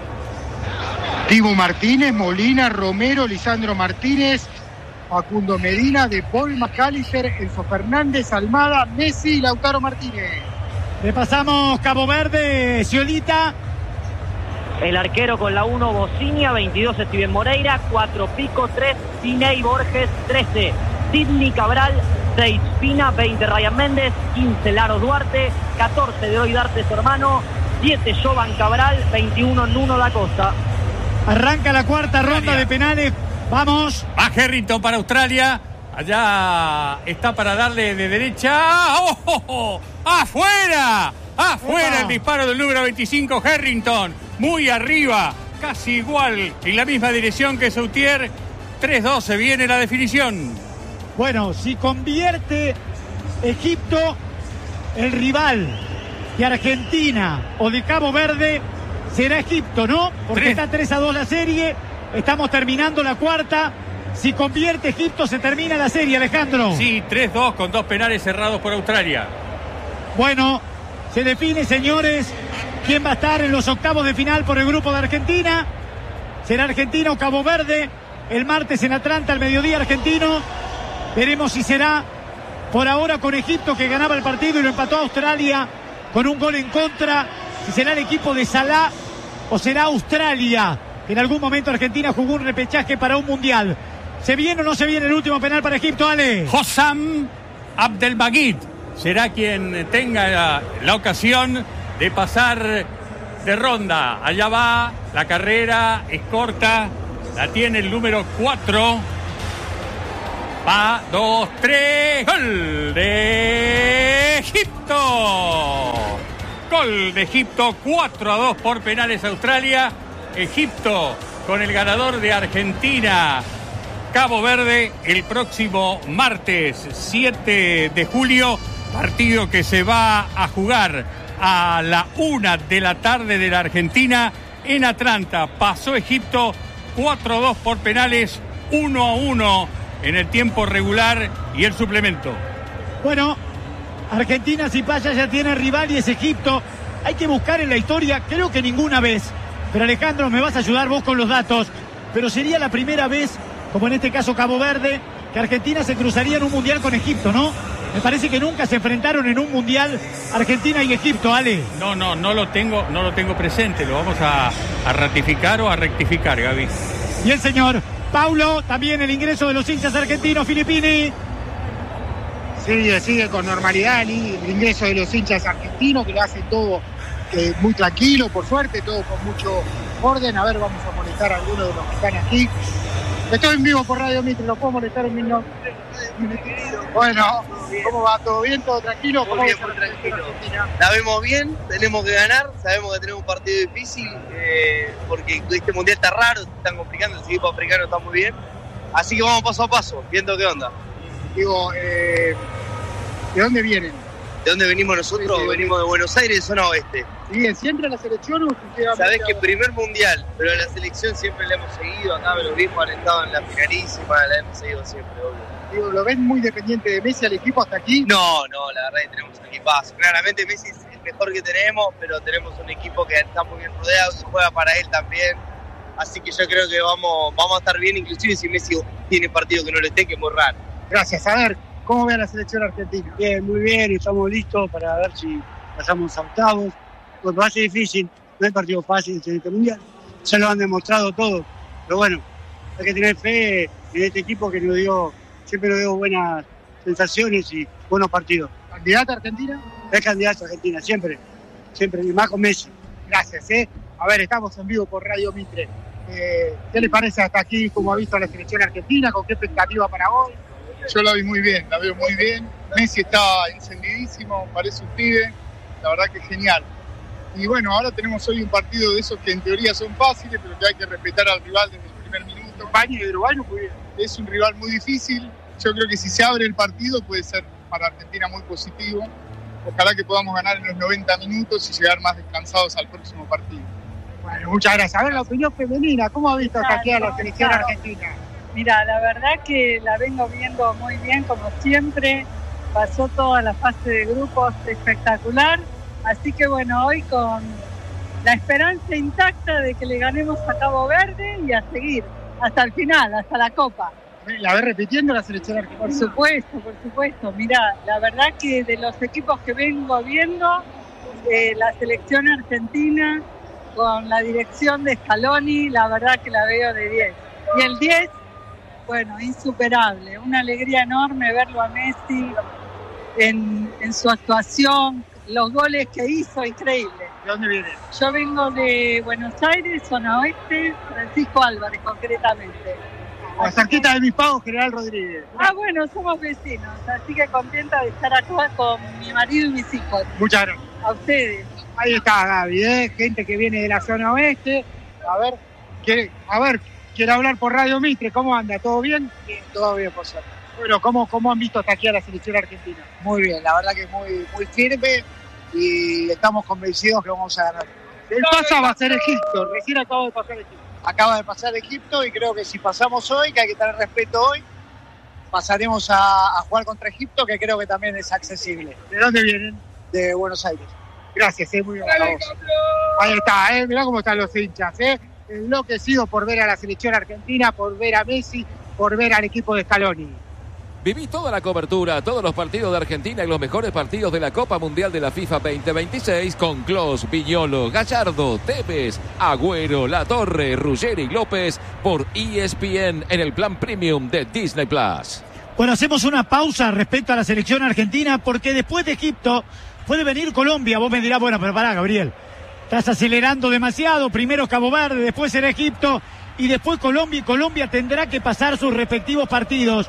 Dibu Martínez, Molina, Romero, Lisandro Martínez, Facundo Medina, De Paul, McAllister, Enzo Fernández, Almada, Messi y Lautaro Martínez. Repasamos Cabo Verde, Sciolita. El arquero con la 1, Bocinia, 22, Steven Moreira, 4, Pico, 3, Tiney Borges, 13, Sidney Cabral, 6, Pina, 20, Ryan Méndez, 15, Laro Duarte, 14, Deoy Darte, su hermano, 7, Jovan Cabral, 21, Nuno da Costa. Arranca la cuarta ronda de penales. Vamos. Va Harrington para Australia. Allá está para darle de derecha. ¡Oh! ¡Afuera! ¡Afuera! El disparo del número 25, Harrington. Muy arriba, casi igual, en la misma dirección que Sautier. 3-2, se viene la definición. Bueno, si convierte Egipto, el rival de Argentina o de Cabo Verde será Egipto, ¿no? Porque está 3-2 la serie. Estamos terminando la cuarta. Si convierte Egipto, se termina la serie, Alejandro. Sí, 3-2 con 2 penales cerrados por Australia. Bueno, se define, señores, quién va a estar en los octavos de final por el grupo de Argentina. Será Argentina o Cabo Verde. El martes en Atlanta, al mediodía argentino. Veremos si será por ahora con Egipto, que ganaba el partido y lo empató a Australia con un gol en contra. Si será el equipo de Salah o será Australia. En algún momento Argentina jugó un repechaje para un mundial. ¿Se viene o no se viene el último penal para Egipto, Ale? Hossam Abdelmajid será quien tenga la ocasión de pasar de ronda. Allá va, la carrera es corta, la tiene el número 4. Va, 2, 3, gol de Egipto. Gol de Egipto, 4-2 por penales Australia. Egipto con el ganador de Argentina, Cabo Verde, el próximo martes 7 de julio. Partido que se va a jugar a la 1 de la tarde de la Argentina en Atlanta. Pasó Egipto 4-2 por penales, 1-1 en el tiempo regular y el suplemento. Bueno, Argentina si pasa ya tiene rival y es Egipto. Hay que buscar en la historia, creo que ninguna vez. Pero Alejandro, me vas a ayudar vos con los datos. Pero sería la primera vez, como en este caso Cabo Verde, que Argentina se cruzaría en un mundial con Egipto, ¿no? Me parece que nunca se enfrentaron en un mundial Argentina y Egipto, Ale. No lo tengo presente. Lo vamos a ratificar o a rectificar, Gaby. Y el señor Paulo, también el ingreso de los hinchas argentinos, Filippini. Sigue con normalidad el ingreso de los hinchas argentinos, que lo hacen todo muy tranquilo, por suerte, todo con mucho orden. A ver, vamos a molestar a algunos de los que están aquí. Estoy en vivo por Radio Mitre, ¿lo puedo molestar en mi nombre? Bueno, ¿cómo va? ¿Todo bien? ¿Todo tranquilo? Muy bien, muy tranquilo. La vemos bien, tenemos que ganar, sabemos que tenemos un partido difícil, porque este mundial está raro, se están complicando, el equipo africano está muy bien. Así que vamos paso a paso, viendo qué onda. Digo, ¿de dónde vienen? ¿De dónde venimos nosotros? Sí, venimos de Buenos Aires, zona oeste. ¿Siguen siempre la selección o sabés que primer mundial, pero la selección siempre la hemos seguido, acá me lo mismo alentado en la finalísima, la hemos seguido siempre, obvio. Digo, ¿lo ven muy dependiente de Messi al equipo hasta aquí? No, la verdad es que tenemos un equipazo. Claramente Messi es el mejor que tenemos, pero tenemos un equipo que está muy bien rodeado, que juega para él también. Así que yo creo que vamos a estar bien, inclusive si Messi tiene partido que no le esté, que es muy raro. Gracias. A ver, ¿cómo ve a la selección argentina? Bien, muy bien, estamos listos para ver si pasamos a octavos. Pues va a ser difícil, no hay partido fácil en este mundial. Ya lo han demostrado todo. Pero bueno, hay que tener fe en este equipo que siempre nos dio buenas sensaciones y buenos partidos. ¿Candidata a Argentina? Es candidata a Argentina, siempre, más con Messi. Gracias, A ver, estamos en vivo por Radio Mitre. ¿Qué le parece hasta aquí? ¿Cómo ha visto a la selección argentina? ¿Con qué expectativa para hoy? Yo la veo muy bien. Messi está encendidísimo, parece un pibe, la verdad que es genial. Y bueno, ahora tenemos hoy un partido de esos que en teoría son fáciles, pero que hay que respetar al rival desde el primer minuto. Es un rival muy difícil. Yo creo que si se abre el partido puede ser para Argentina muy positivo. Ojalá que podamos ganar en los 90 minutos y llegar más descansados al próximo partido. Bueno, muchas gracias. A ver, la opinión femenina, ¿cómo ha visto hasta aquí a la selección argentina? Mira, la verdad que la vengo viendo muy bien, como siempre. Pasó toda la fase de grupos espectacular. Así que bueno, hoy con la esperanza intacta de que le ganemos a Cabo Verde y a seguir hasta el final, hasta la Copa. ¿La ves repitiendo la selección argentina? Por supuesto. Mira, la verdad que de los equipos que vengo viendo, la selección argentina con la dirección de Scaloni, la verdad que la veo de 10. Y el 10, bueno, insuperable. Una alegría enorme verlo a Messi en su actuación, los goles que hizo, increíble. ¿De dónde viene? Yo vengo de Buenos Aires, zona oeste, Francisco Álvarez concretamente. La cerquita de mis pagos, General Rodríguez. Bueno, somos vecinos, así que contenta de estar acá con mi marido y mis hijos. Muchas gracias. A ustedes. Ahí está Gaby, gente que viene de la zona oeste. A ver, quiere hablar por Radio Mitre, ¿cómo anda? ¿Todo bien? Bien, todo bien, por suerte. Bueno, ¿cómo han visto hasta aquí a la selección argentina? Muy bien, la verdad que muy firme y estamos convencidos que vamos a ganar. El pasa va a ser Egipto, recién acaba de pasar Egipto. Acaba de pasar Egipto y creo que si pasamos hoy, que hay que tener respeto hoy, pasaremos a jugar contra Egipto, que creo que también es accesible. ¿De dónde vienen? De Buenos Aires. Gracias, muy bien. Ahí está, mirá cómo están los hinchas, enloquecidos por ver a la selección argentina, por ver a Messi, por ver al equipo de Scaloni. Viví toda la cobertura, todos los partidos de Argentina y los mejores partidos de la Copa Mundial de la FIFA 2026 con Klose, Viñolo, Gallardo, Tevez, Agüero, Latorre, Ruggeri y López por ESPN en el plan premium de Disney+. Bueno, hacemos una pausa respecto a la selección argentina porque después de Egipto puede venir Colombia. Vos me dirás, bueno, pero pará, Gabriel, estás acelerando demasiado. Primero Cabo Verde, después será Egipto y después Colombia. Y Colombia tendrá que pasar sus respectivos partidos.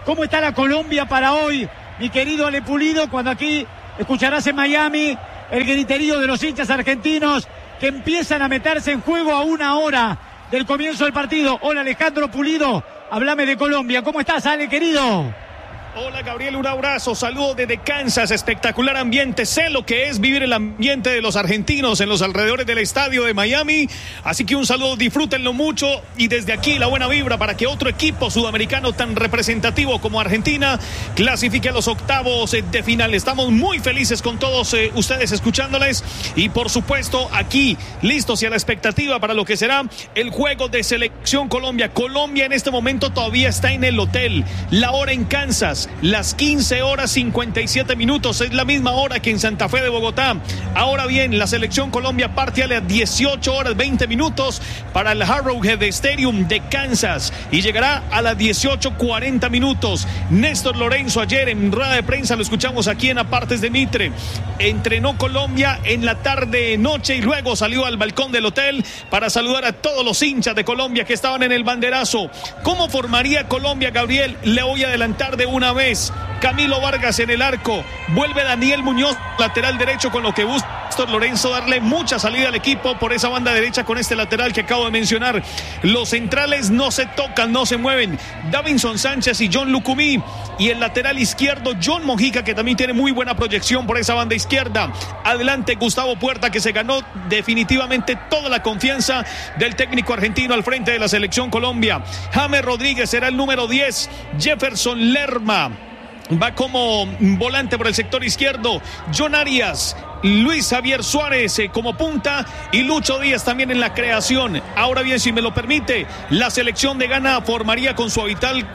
¿Cómo está la Colombia para hoy, mi querido Ale Pulido? Cuando aquí escucharás en Miami el griterío de los hinchas argentinos que empiezan a meterse en juego a 1 hora del comienzo del partido. Hola, Alejandro Pulido, háblame de Colombia. ¿Cómo estás, Ale, querido? Hola, Gabriel, un abrazo, saludos desde Kansas, espectacular ambiente, sé lo que es vivir el ambiente de los argentinos en los alrededores del estadio de Miami, así que un saludo, disfrútenlo mucho y desde aquí la buena vibra para que otro equipo sudamericano tan representativo como Argentina clasifique a los octavos de final. Estamos muy felices con todos ustedes escuchándoles y por supuesto aquí listos y a la expectativa para lo que será el juego de selección Colombia. Colombia en este momento todavía está en el hotel, la hora en Kansas, las 15 horas 57 minutos, es la misma hora que en Santa Fe de Bogotá. Ahora bien, la selección Colombia parte a las 18 horas 20 minutos para el Arrowhead Stadium de Kansas y llegará a las 18:40 minutos. Néstor Lorenzo ayer en rueda de prensa, lo escuchamos aquí en Apartes de Mitre, entrenó Colombia en la tarde noche y luego salió al balcón del hotel para saludar a todos los hinchas de Colombia que estaban en el banderazo. ¿Cómo formaría Colombia, Gabriel? Le voy a adelantar de una vez. Camilo Vargas en el arco, vuelve Daniel Muñoz lateral derecho, con lo que busca Néstor Lorenzo darle mucha salida al equipo por esa banda derecha con este lateral que acabo de mencionar. Los centrales no se tocan, no se mueven, Davinson Sánchez y John Lucumí, y el lateral izquierdo John Mojica, que también tiene muy buena proyección por esa banda izquierda. Adelante Gustavo Puerta, que se ganó definitivamente toda la confianza del técnico argentino al frente de la selección Colombia. James Rodríguez será el número 10, Jefferson Lerma va como volante por el sector izquierdo, John Arias, Luis Javier Suárez como punta y Lucho Díaz también en la creación. Ahora bien, si me lo permite, la selección de Ghana formaría con su habitual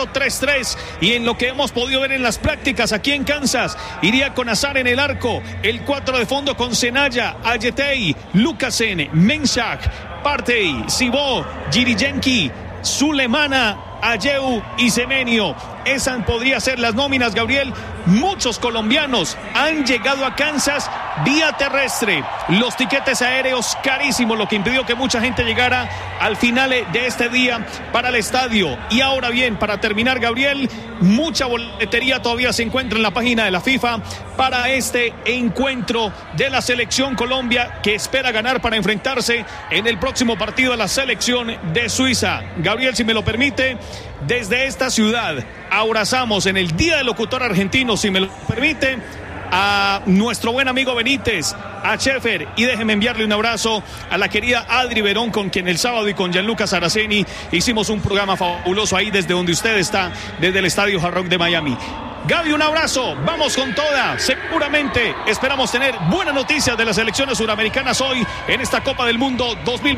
4-3-3 y en lo que hemos podido ver en las prácticas aquí en Kansas, iría con Azar en el arco, el 4 de fondo con Senaya, Ayetey, Lucasen, Menshak, Partey, Sibó, Girijenki, Sulemana, Ayeu y Semenyo. Esas podrían ser las nóminas, Gabriel. Muchos colombianos han llegado a Kansas vía terrestre. Los tiquetes aéreos carísimos, lo que impidió que mucha gente llegara al final de este día para el estadio. Y ahora bien, para terminar, Gabriel, mucha boletería todavía se encuentra en la página de la FIFA para este encuentro de la selección Colombia, que espera ganar para enfrentarse en el próximo partido de la selección de Suiza. Gabriel, si me lo permite, desde esta ciudad abrazamos en el Día del Locutor Argentino, si me lo permite, a nuestro buen amigo Benítez, a Schaefer, y déjeme enviarle un abrazo a la querida Adri Verón, con quien el sábado y con Gianluca Saraceni hicimos un programa fabuloso ahí desde donde usted está, desde el Estadio Hard Rock de Miami. Gaby, un abrazo, vamos con toda, seguramente esperamos tener buenas noticias de las selecciones suramericanas hoy en esta Copa del Mundo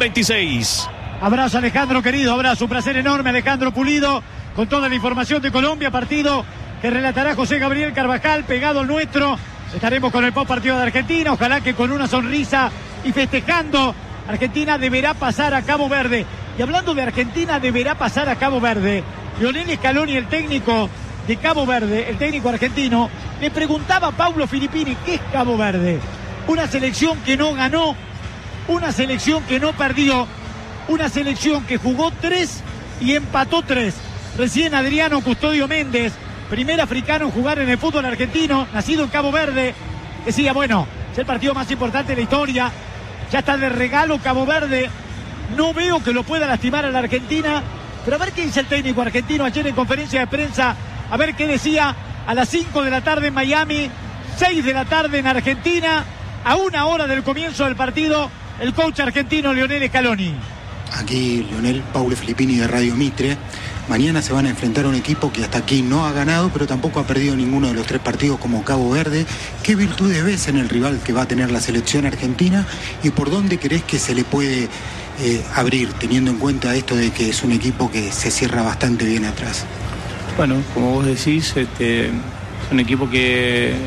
2026. Abrazo, Alejandro, querido, abrazo, un placer enorme, Alejandro Pulido, con toda la información de Colombia, partido que relatará José Gabriel Carvajal, pegado al nuestro. Estaremos con el post partido de Argentina, ojalá que con una sonrisa y festejando. Argentina deberá pasar a Cabo Verde. Y hablando de Argentina, deberá pasar a Cabo Verde. Lionel Scaloni, el técnico de Cabo Verde, el técnico argentino, le preguntaba a Paulo Filippini, ¿qué es Cabo Verde? Una selección que no ganó, una selección que no perdió, una selección que jugó 3 y empató 3. Recién Adriano Custodio Méndez, primer africano en jugar en el fútbol argentino, nacido en Cabo Verde, decía, bueno, es el partido más importante de la historia, ya está de regalo Cabo Verde, no veo que lo pueda lastimar a la Argentina, pero a ver qué dice el técnico argentino ayer en conferencia de prensa, a ver qué decía a las 5 de la tarde en Miami, 6 de la tarde en Argentina, a 1 hora del comienzo del partido, el coach argentino Lionel Scaloni. Aquí Lionel, Paulo Filippini de Radio Mitre. Mañana se van a enfrentar a un equipo que hasta aquí no ha ganado, pero tampoco ha perdido ninguno de los 3 partidos como Cabo Verde. ¿Qué virtudes ves en el rival que va a tener la selección argentina y por dónde crees que se le puede abrir, teniendo en cuenta esto de que es un equipo que se cierra bastante bien atrás? Bueno, como vos decís, es un equipo que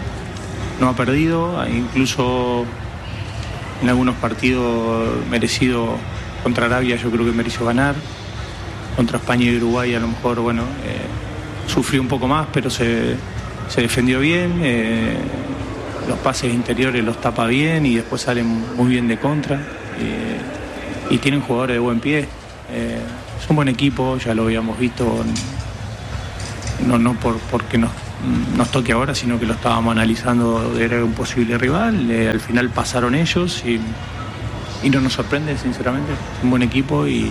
no ha perdido, incluso en algunos partidos merecido. Contra Arabia yo creo que mereció ganar. Contra España y Uruguay a lo mejor, bueno, sufrió un poco más, pero se defendió bien. Los pases interiores los tapa bien y después salen muy bien de contra. Y tienen jugadores de buen pie. Es un buen equipo, ya lo habíamos visto no porque nos toque ahora, sino que lo estábamos analizando, era un posible rival. Al final pasaron ellos y no nos sorprende, sinceramente. Es un buen equipo y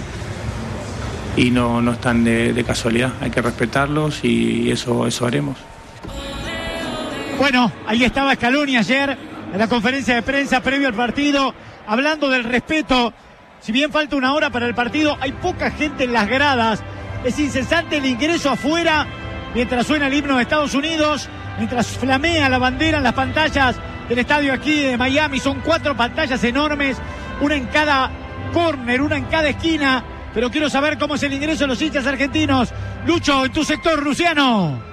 no están de casualidad. Hay que respetarlos y eso haremos. Bueno, ahí estaba Scaloni ayer en la conferencia de prensa previo al partido, hablando del respeto. Si bien falta una hora para el partido, hay poca gente en las gradas. Es incesante el ingreso afuera mientras suena el himno de Estados Unidos, mientras flamea la bandera en las pantallas del estadio aquí de Miami. Son 4 pantallas enormes, una en cada córner, una en cada esquina. Pero quiero saber cómo es el ingreso de los hinchas argentinos. Lucho, en tu sector, Luciano.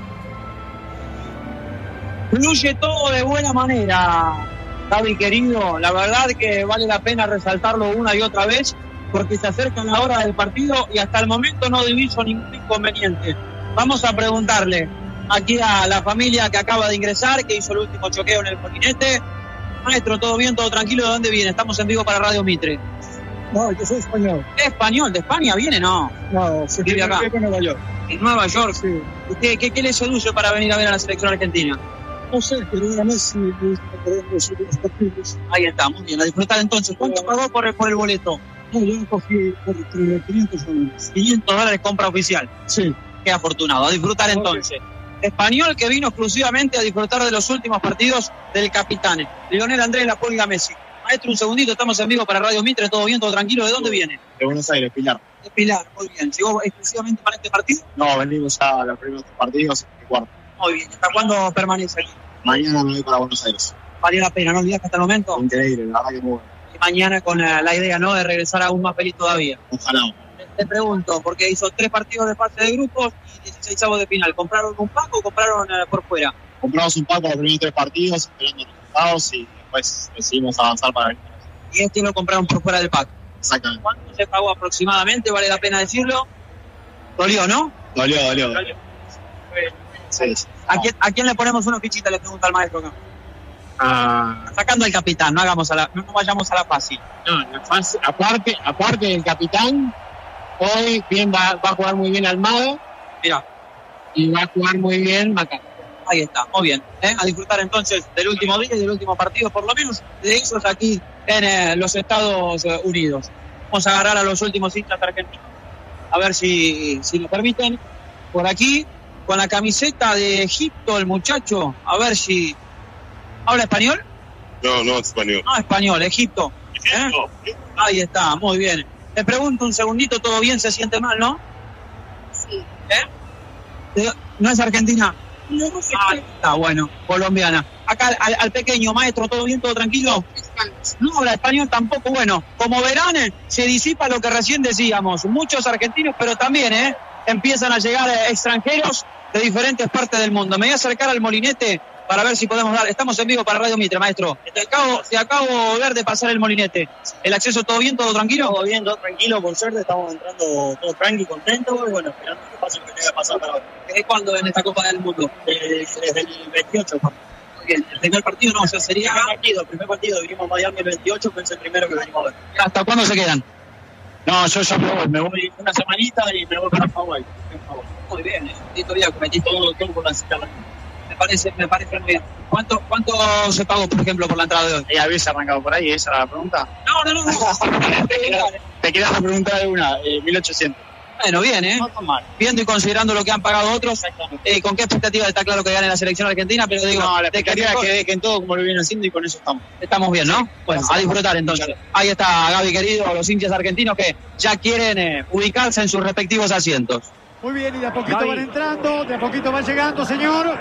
Fluye todo de buena manera, Gaby querido. La verdad que vale la pena resaltarlo una y otra vez, porque se acerca la hora del partido y hasta el momento no diviso ningún inconveniente. Vamos a preguntarle aquí a la familia que acaba de ingresar, que hizo el último choqueo en el molinete. Maestro, ¿todo bien? ¿Todo tranquilo? ¿De dónde viene? Estamos en vivo para Radio Mitre. No, yo soy español. ¿Español? ¿De España viene? No. No, se vive acá. En Nueva York. ¿En Nueva York? Sí. ¿Usted qué le seduce para venir a ver a la selección argentina? No sé, pero una vez me gusta perder los partidos. Ahí está, muy bien. A disfrutar entonces. ¿Cuánto pagó por el boleto? No, yo cogí por $500. $500 compra oficial. Sí. Qué afortunado. A disfrutar entonces. Español que vino exclusivamente a disfrutar de los últimos partidos del capitán Lionel Andrés La Pulga Messi. Maestro, un segundito, estamos en vivo para Radio Mitre. ¿Todo bien? ¿Todo tranquilo? ¿De dónde viene? De Buenos Aires, Pilar. De Pilar, muy bien. ¿Llegó exclusivamente para este partido? No, venimos ya a los primeros partidos y cuarto. Muy bien. ¿Hasta cuándo permanece aquí? Mañana me voy para Buenos Aires. Valió la pena, ¿no? ¿Olvidaste hasta el momento? Increíble, la verdad que muy bueno. Y mañana con la idea, ¿no?, de regresar aún más feliz todavía. Ojalá. Te pregunto, porque hizo 3 partidos de fase de grupos y 16avos de final. ¿Compraron un pack o compraron por fuera? Compramos un pack para los primeros 3 partidos, esperando los resultados y después decidimos avanzar para el. Y este lo compraron por fuera del pack. Exactamente. ¿Cuánto se pagó aproximadamente? ¿Vale la pena decirlo? Dolió, ¿no? Dolió. Sí. ¿A quién le ponemos una fichita? Le pregunta al maestro acá. Sacando al capitán, no vayamos a la fácil. No, la fácil, aparte del capitán, hoy bien va a jugar muy bien Almada. Mira. Y va a jugar muy bien Maca. Ahí está, muy bien. A disfrutar entonces del último día y del último partido, por lo menos de esos aquí en los Estados Unidos. Vamos a agarrar a los últimos hinchas argentinos, a ver si lo permiten. Por aquí, con la camiseta de Egipto, el muchacho, a ver si... ¿Habla español? No, español. No, español, Egipto. Ahí está, muy bien. Te pregunto un segundito, ¿todo bien? ¿Se siente mal, no? Sí. ¿No es argentina? No sé. Está bueno, colombiana. Acá al pequeño, maestro, ¿todo bien? ¿Todo tranquilo? No habla español tampoco. Bueno, como verán, se disipa lo que recién decíamos. Muchos argentinos, pero también empiezan a llegar extranjeros de diferentes partes del mundo. Me voy a acercar al molinete para ver si podemos dar. Estamos en vivo para Radio Mitre, maestro. Te acabo de ver de pasar el molinete. ¿El acceso todo bien, todo tranquilo? Todo bien, todo tranquilo, por suerte. Estamos entrando todo tranqui, contento. Y bueno, esperando que pase lo que tenga que pasar para hoy. ¿Desde cuándo en esta Copa del Mundo? Desde el 28. Muy bien. ¿El primer partido no? O sea, sería... El primer partido vinimos a Miami el 28, que es el primero que venimos a ver. ¿Hasta cuándo se quedan? No, yo ya me voy una semanita y me voy para Hawái. Muy bien, Todavía cometí todo por la cita. Me parece muy bien. ¿Cuánto se pagó, por ejemplo, por la entrada de hoy? ¿Habéis arrancado por ahí? ¿Esa era la pregunta? No. Te quedas a preguntar de una, 1.800. Bueno, bien, No tan mal. Viendo y considerando lo que han pagado otros, ¿con qué expectativa? Está claro que gane la selección argentina, pero digo... No, la expectativa es que dejen todo como lo vienen haciendo y con eso estamos. Estamos bien, ¿no? Bueno, a disfrutar entonces. Ahí está Gaby querido, los hinchas argentinos que ya quieren ubicarse en sus respectivos asientos. Muy bien, y de a poquito van entrando, de a poquito van llegando, señor.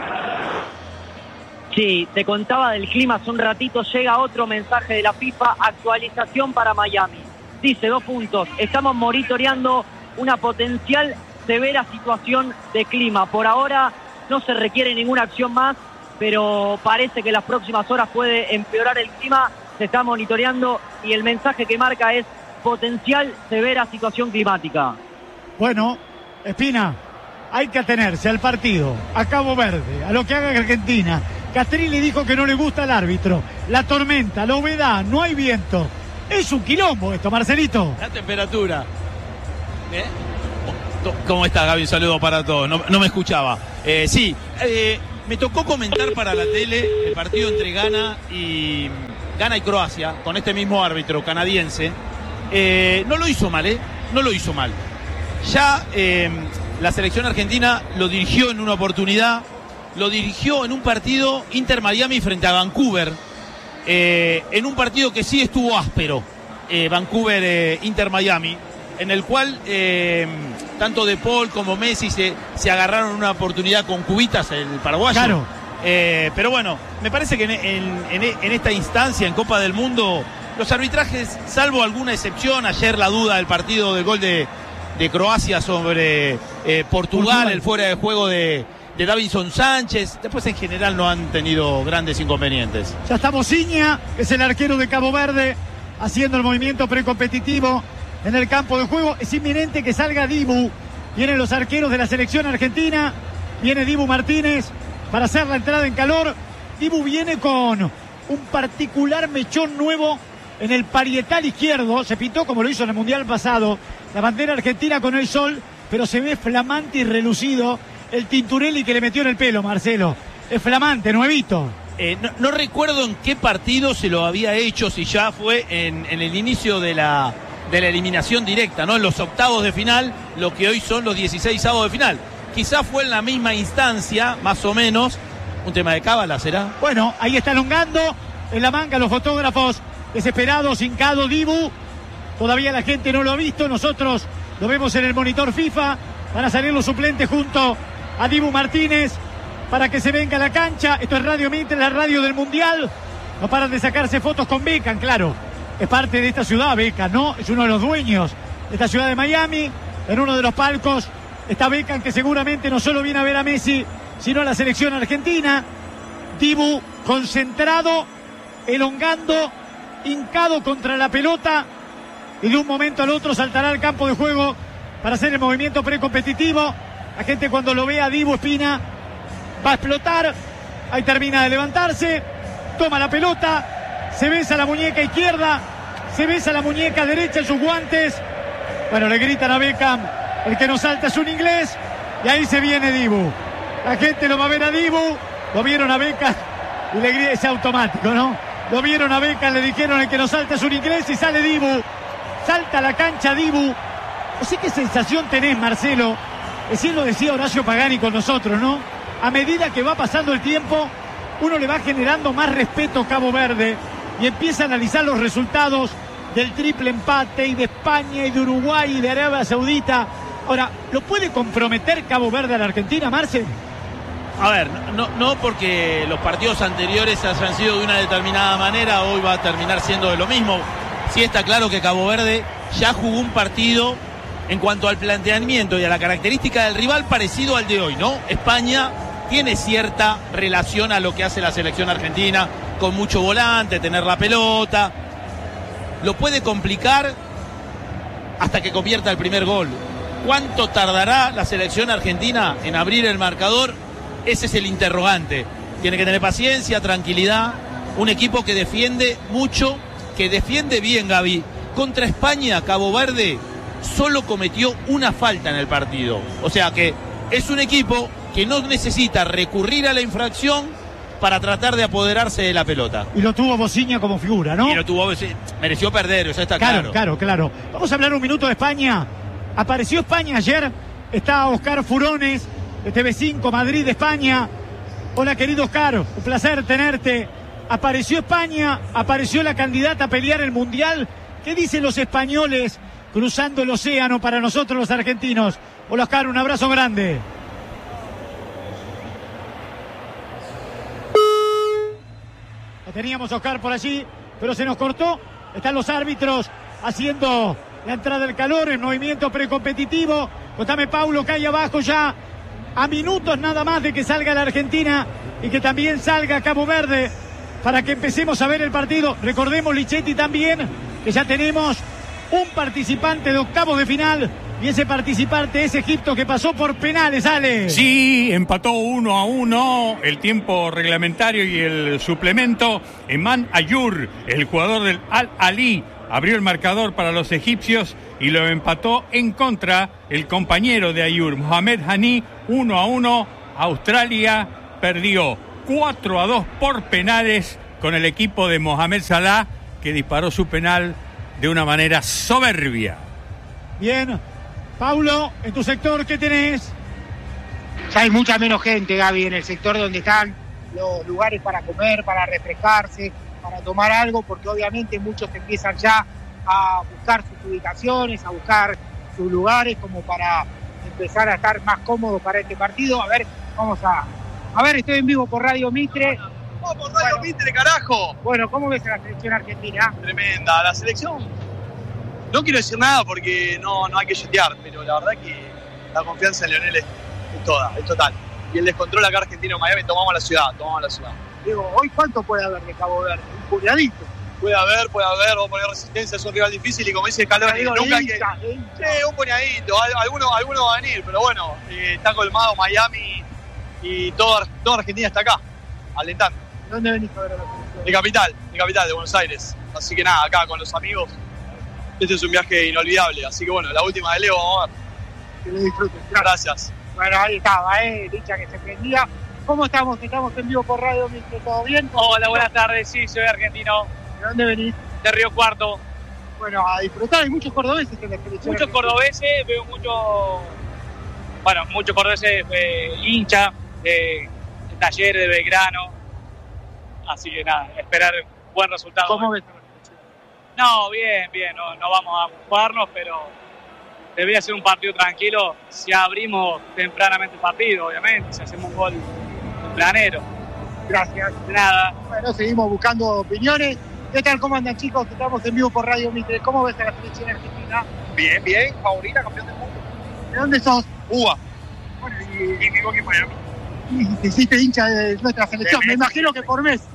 Sí, te contaba del clima hace un ratito, llega otro mensaje de la FIFA, actualización para Miami. Dice, 2 puntos, estamos monitoreando una potencial severa situación de clima. Por ahora no se requiere ninguna acción más, pero parece que en las próximas horas puede empeorar el clima. Se está monitoreando y el mensaje que marca es potencial severa situación climática. Bueno, Espina, hay que atenerse al partido, a Cabo Verde, a lo que haga Argentina. Castrilli dijo que no le gusta el árbitro, la tormenta, la humedad, no hay viento. Es un quilombo esto, Marcelito. La temperatura. ¿Cómo estás, Gaby? Un saludo para todos. No me escuchaba. Me tocó comentar para la tele el partido entre Ghana y Croacia, con este mismo árbitro canadiense. No lo hizo mal, No lo hizo mal. Ya la selección argentina lo dirigió en una oportunidad, lo dirigió en un partido Inter-Miami frente a Vancouver, en un partido que sí estuvo áspero, Vancouver-Inter-Miami, en el cual tanto De Paul como Messi se agarraron una oportunidad con cubitas, el paraguayo. Claro. Pero bueno, me parece que en esta instancia, en Copa del Mundo, los arbitrajes, salvo alguna excepción, ayer la duda del partido del gol de Croacia sobre Portugal, el fuera de juego de Davinson Sánchez, después en general no han tenido grandes inconvenientes. Ya está Mociña, que es el arquero de Cabo Verde, haciendo el movimiento precompetitivo en el campo de juego. Es inminente que salga Dibu. Vienen los arqueros de la selección argentina. Viene Dibu Martínez para hacer la entrada en calor. Dibu viene con un particular mechón nuevo en el parietal izquierdo. Se pintó como lo hizo en el Mundial pasado, la bandera argentina con el sol, pero se ve flamante y relucido el Tinturelli que le metió en el pelo, Marcelo. Es flamante, nuevito. No recuerdo en qué partido se lo había hecho, si ya fue en el inicio de la eliminación directa, ¿no? En los octavos de final, lo que hoy son los 16avos de final. Quizá fue en la misma instancia, más o menos. Un tema de cábala, ¿será? Bueno, ahí está elongando en la manga los fotógrafos desesperados, hincado Dibu. Todavía la gente no lo ha visto, nosotros lo vemos en el monitor FIFA. Van a salir los suplentes junto a Dibu Martínez para que se venga a la cancha. Esto es Radio Mitre, la radio del Mundial. No paran de sacarse fotos con Beckham, claro. Es parte de esta ciudad, Beckham, ¿no? Es uno de los dueños de esta ciudad de Miami. En uno de los palcos está Beckham, que seguramente no solo viene a ver a Messi, sino a la selección argentina. Dibu concentrado, elongando, hincado contra la pelota, y de un momento al otro saltará al campo de juego para hacer el movimiento precompetitivo. La gente, cuando lo vea a Dibu Espina, va a explotar. Ahí termina de levantarse, toma la pelota, se besa la muñeca izquierda, se besa la muñeca derecha en sus guantes. Bueno, le gritan a Beckham, el que no salta es un inglés, y ahí se viene Dibu. La gente lo va a ver a Dibu, lo vieron a Beckham y le grita, es automático, ¿no? Lo vieron a Beckham, le dijeron el que no salta es un inglés, y sale Dibu. Salta a la cancha Dibu. No sé qué sensación tenés, Marcelo. Recién lo decía Horacio Pagani con nosotros, ¿no? A medida que va pasando el tiempo, uno le va generando más respeto a Cabo Verde y empieza a analizar los resultados del triple empate, y de España, y de Uruguay, y de Arabia Saudita. Ahora, ¿lo puede comprometer Cabo Verde a la Argentina, Marcelo? A ver, no porque los partidos anteriores hayan sido de una determinada manera, hoy va a terminar siendo de lo mismo. Sí está claro que Cabo Verde ya jugó un partido en cuanto al planteamiento y a la característica del rival parecido al de hoy, ¿no? España tiene cierta relación a lo que hace la selección argentina, con mucho volante, tener la pelota. Lo puede complicar hasta que convierta el primer gol. ¿Cuánto tardará la selección argentina en abrir el marcador? Ese es el interrogante. Tiene que tener paciencia, tranquilidad. Un equipo que defiende mucho, que defiende bien, Gaby. Contra España, Cabo Verde solo cometió una falta en el partido. O sea que es un equipo que no necesita recurrir a la infracción para tratar de apoderarse de la pelota. Y lo tuvo Mociña como figura, ¿no? Y lo tuvo, mereció perder, eso está claro. Claro. Vamos a hablar un minuto de España. Apareció España ayer. Está Oscar Furones de TV5 Madrid, España. Hola, querido Oscar, un placer tenerte. Apareció España, apareció la candidata a pelear el Mundial. ¿Qué dicen los españoles cruzando el océano para nosotros los argentinos? Hola, Oscar, un abrazo grande. Lo teníamos, Oscar, por allí, pero se nos cortó. Están los árbitros haciendo la entrada del calor, el movimiento precompetitivo. Contame, Paulo, que hay abajo ya a minutos nada más de que salga la Argentina y que también salga Cabo Verde para que empecemos a ver el partido. Recordemos, Lichetti, también que ya tenemos un participante de octavos de final, y ese participante es Egipto, que pasó por penales, Ale. Sí, empató 1-1 el tiempo reglamentario y el suplemento. Eman Ayur, el jugador del Al-Ali, abrió el marcador para los egipcios y lo empató en contra el compañero de Ayour, Mohamed Hani, 1-1. Australia perdió 4-2 por penales con el equipo de Mohamed Salah, que disparó su penal de una manera soberbia. Bien, Paulo, en tu sector, ¿qué tenés? Ya hay mucha menos gente, Gaby, en el sector donde están los lugares para comer, para refrescarse, para tomar algo, porque obviamente muchos empiezan ya a buscar sus ubicaciones, a buscar sus lugares como para empezar a estar más cómodos para este partido. A ver, estoy en vivo por Radio Mitre. ¡Vamos, Radio Mitre, carajo! Bueno, ¿cómo ves a la selección argentina? Tremenda, la selección. No quiero decir nada porque no hay que yetear, pero la verdad que la confianza en Lionel es toda, es total. Y el descontrol acá argentino en Miami, tomamos la ciudad. Digo, ¿hoy cuánto puede haber de Cabo Verde? Un puñadito. Puede haber, vamos a poner resistencia, es un rival difícil y como dice Scaloni, nunca hay que... Sí, un puñadito, alguno va a venir, pero bueno, está colmado Miami y toda Argentina está acá, alentando. ¿Dónde venís a ver a la selección? Mi capital, de Buenos Aires. Así que nada, acá con los amigos, este es un viaje inolvidable, así que bueno, la última de Leo, vamos a ver. Que lo disfruten. Gracias. Bueno, ahí estaba, dicha que se prendía. ¿Cómo estamos? Estamos en vivo por Radio Mitre, ¿todo bien? Hola, buenas tardes, sí, soy argentino. ¿De dónde venís? De Río Cuarto. Bueno, a disfrutar, hay muchos cordobeses en la selección. Muchos cordobeses, veo muchos cordobeses hinchas de Talleres, de Belgrano. Así que nada, esperar buen resultado. ¿Cómo ves? No, bien, no vamos a jugarnos, pero debería ser un partido tranquilo si abrimos tempranamente el partido, obviamente, si hacemos un gol tempranero. Gracias. De nada. Bueno, seguimos buscando opiniones. ¿Qué tal? ¿Cómo andan, chicos? Estamos en vivo por Radio Mitre. ¿Cómo ves a la selección argentina? Bien, favorita, campeón del mundo. ¿De dónde sos? Cuba. Bueno, y vivo aquí en Miami. Y te hiciste hincha de nuestra selección. Me imagino que por Messi.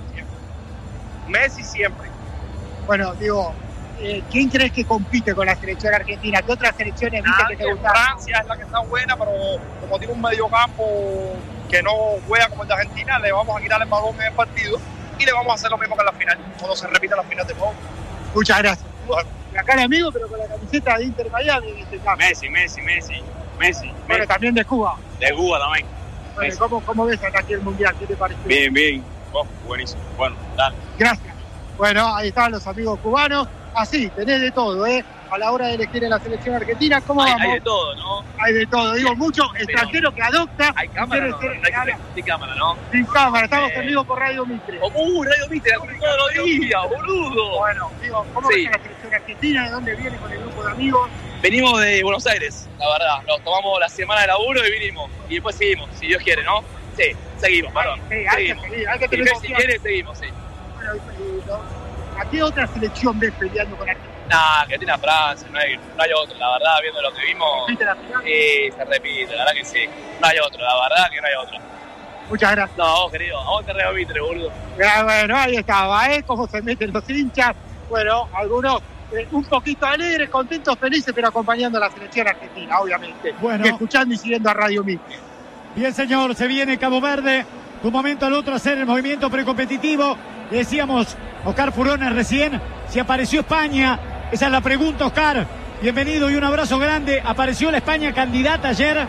Messi siempre. Bueno, digo, ¿quién crees que compite con la selección argentina? ¿Qué otras selecciones viste que te gustaron? Francia es la que está buena, pero como tiene un mediocampo que no juega como el de Argentina, le vamos a quitar el balón en el partido y le vamos a hacer lo mismo que en la final, cuando se repita la final de nuevo. Muchas gracias. La cara de amigo, pero con la camiseta de Inter Miami en este caso. Messi. Bueno, también de Cuba. De Cuba también. Bueno, ¿cómo ves aquí el Mundial? ¿Qué te pareció? Bien. Buenísimo. Bueno, dale. Gracias. Bueno, ahí están los amigos cubanos. Así, tenés de todo, a la hora de elegir en la selección argentina. ¿Cómo vamos? Hay de todo, ¿no? Hay de todo. Digo, mucho extranjero que adopta. Hay cámara, ¿no? Sin cámara, ¿no? Sin cámara. Estamos en vivo por Radio Mitre. Radio Mitre, todos los días, boludo. Bueno, digo, ¿cómo ves la selección argentina? ¿De dónde viene con el grupo de amigos? Venimos de Buenos Aires, la verdad. Nos tomamos la semana de laburo y vinimos. Y después seguimos, si Dios quiere, ¿no? Sí, seguimos, perdón. Sí, hay que tener si quiere, seguimos, sí. Bueno, ¿a qué otra selección ves peleando con Argentina? Argentina, Francia, no hay otro, la verdad, viendo lo que vimos. ¿Repite la final? Se repite, la verdad que sí. No hay otro, la verdad que no hay otro. Muchas gracias. No, vos, querido, a vos te Río Mitre, boludo. Bueno, ahí estaba, cómo se meten los hinchas. Bueno, algunos un poquito alegres, contentos, felices, pero acompañando a la selección argentina, obviamente. Bueno. Y escuchando y siguiendo a Radio Mitre. Bien, señor, se viene Cabo Verde. De un momento al otro hacer el movimiento precompetitivo. Le decíamos, Oscar Furones recién, si apareció España. Esa es la pregunta, Oscar. Bienvenido y un abrazo grande. ¿Apareció la España candidata ayer?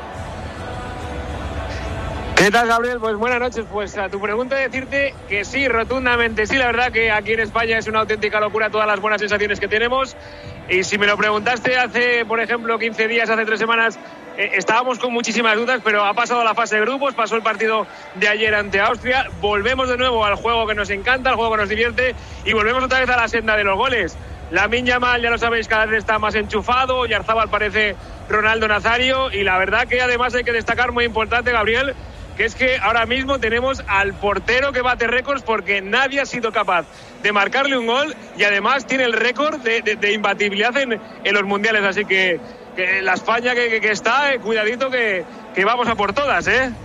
¿Qué tal, Gabriel? Pues buenas noches. Pues a tu pregunta decirte que sí, rotundamente sí. La verdad que aquí en España es una auténtica locura todas las buenas sensaciones que tenemos. Y si me lo preguntaste hace, por ejemplo, 15 días, hace 3 semanas, estábamos con muchísimas dudas, pero ha pasado la fase de grupos, pasó el partido de ayer ante Austria, volvemos de nuevo al juego que nos encanta, al juego que nos divierte, y volvemos otra vez a la senda de los goles. Lamine Yamal, ya lo sabéis, cada vez está más enchufado, Oyarzabal parece Ronaldo Nazario, y la verdad que además hay que destacar, muy importante, Gabriel, que es que ahora mismo tenemos al portero que bate récords porque nadie ha sido capaz de marcarle un gol y además tiene el récord de imbatibilidad en los mundiales, así que la España que está, cuidadito que vamos a por todas,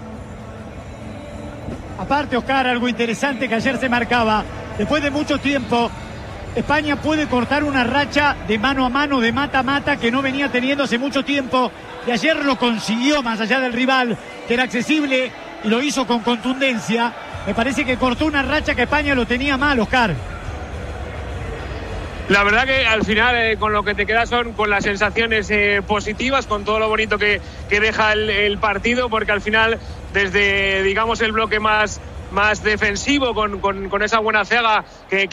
Aparte, Oscar, algo interesante que ayer se marcaba, después de mucho tiempo, España puede cortar una racha de mano a mano, de mata a mata, que no venía teniendo hace mucho tiempo, y ayer lo consiguió más allá del rival, que era accesible, y lo hizo con contundencia. Me parece que cortó una racha que España lo tenía mal, Oscar. La verdad que al final con lo que te quedas son con las sensaciones positivas, con todo lo bonito que deja el partido, porque al final desde, digamos, el bloque más defensivo, con esa buena zaga que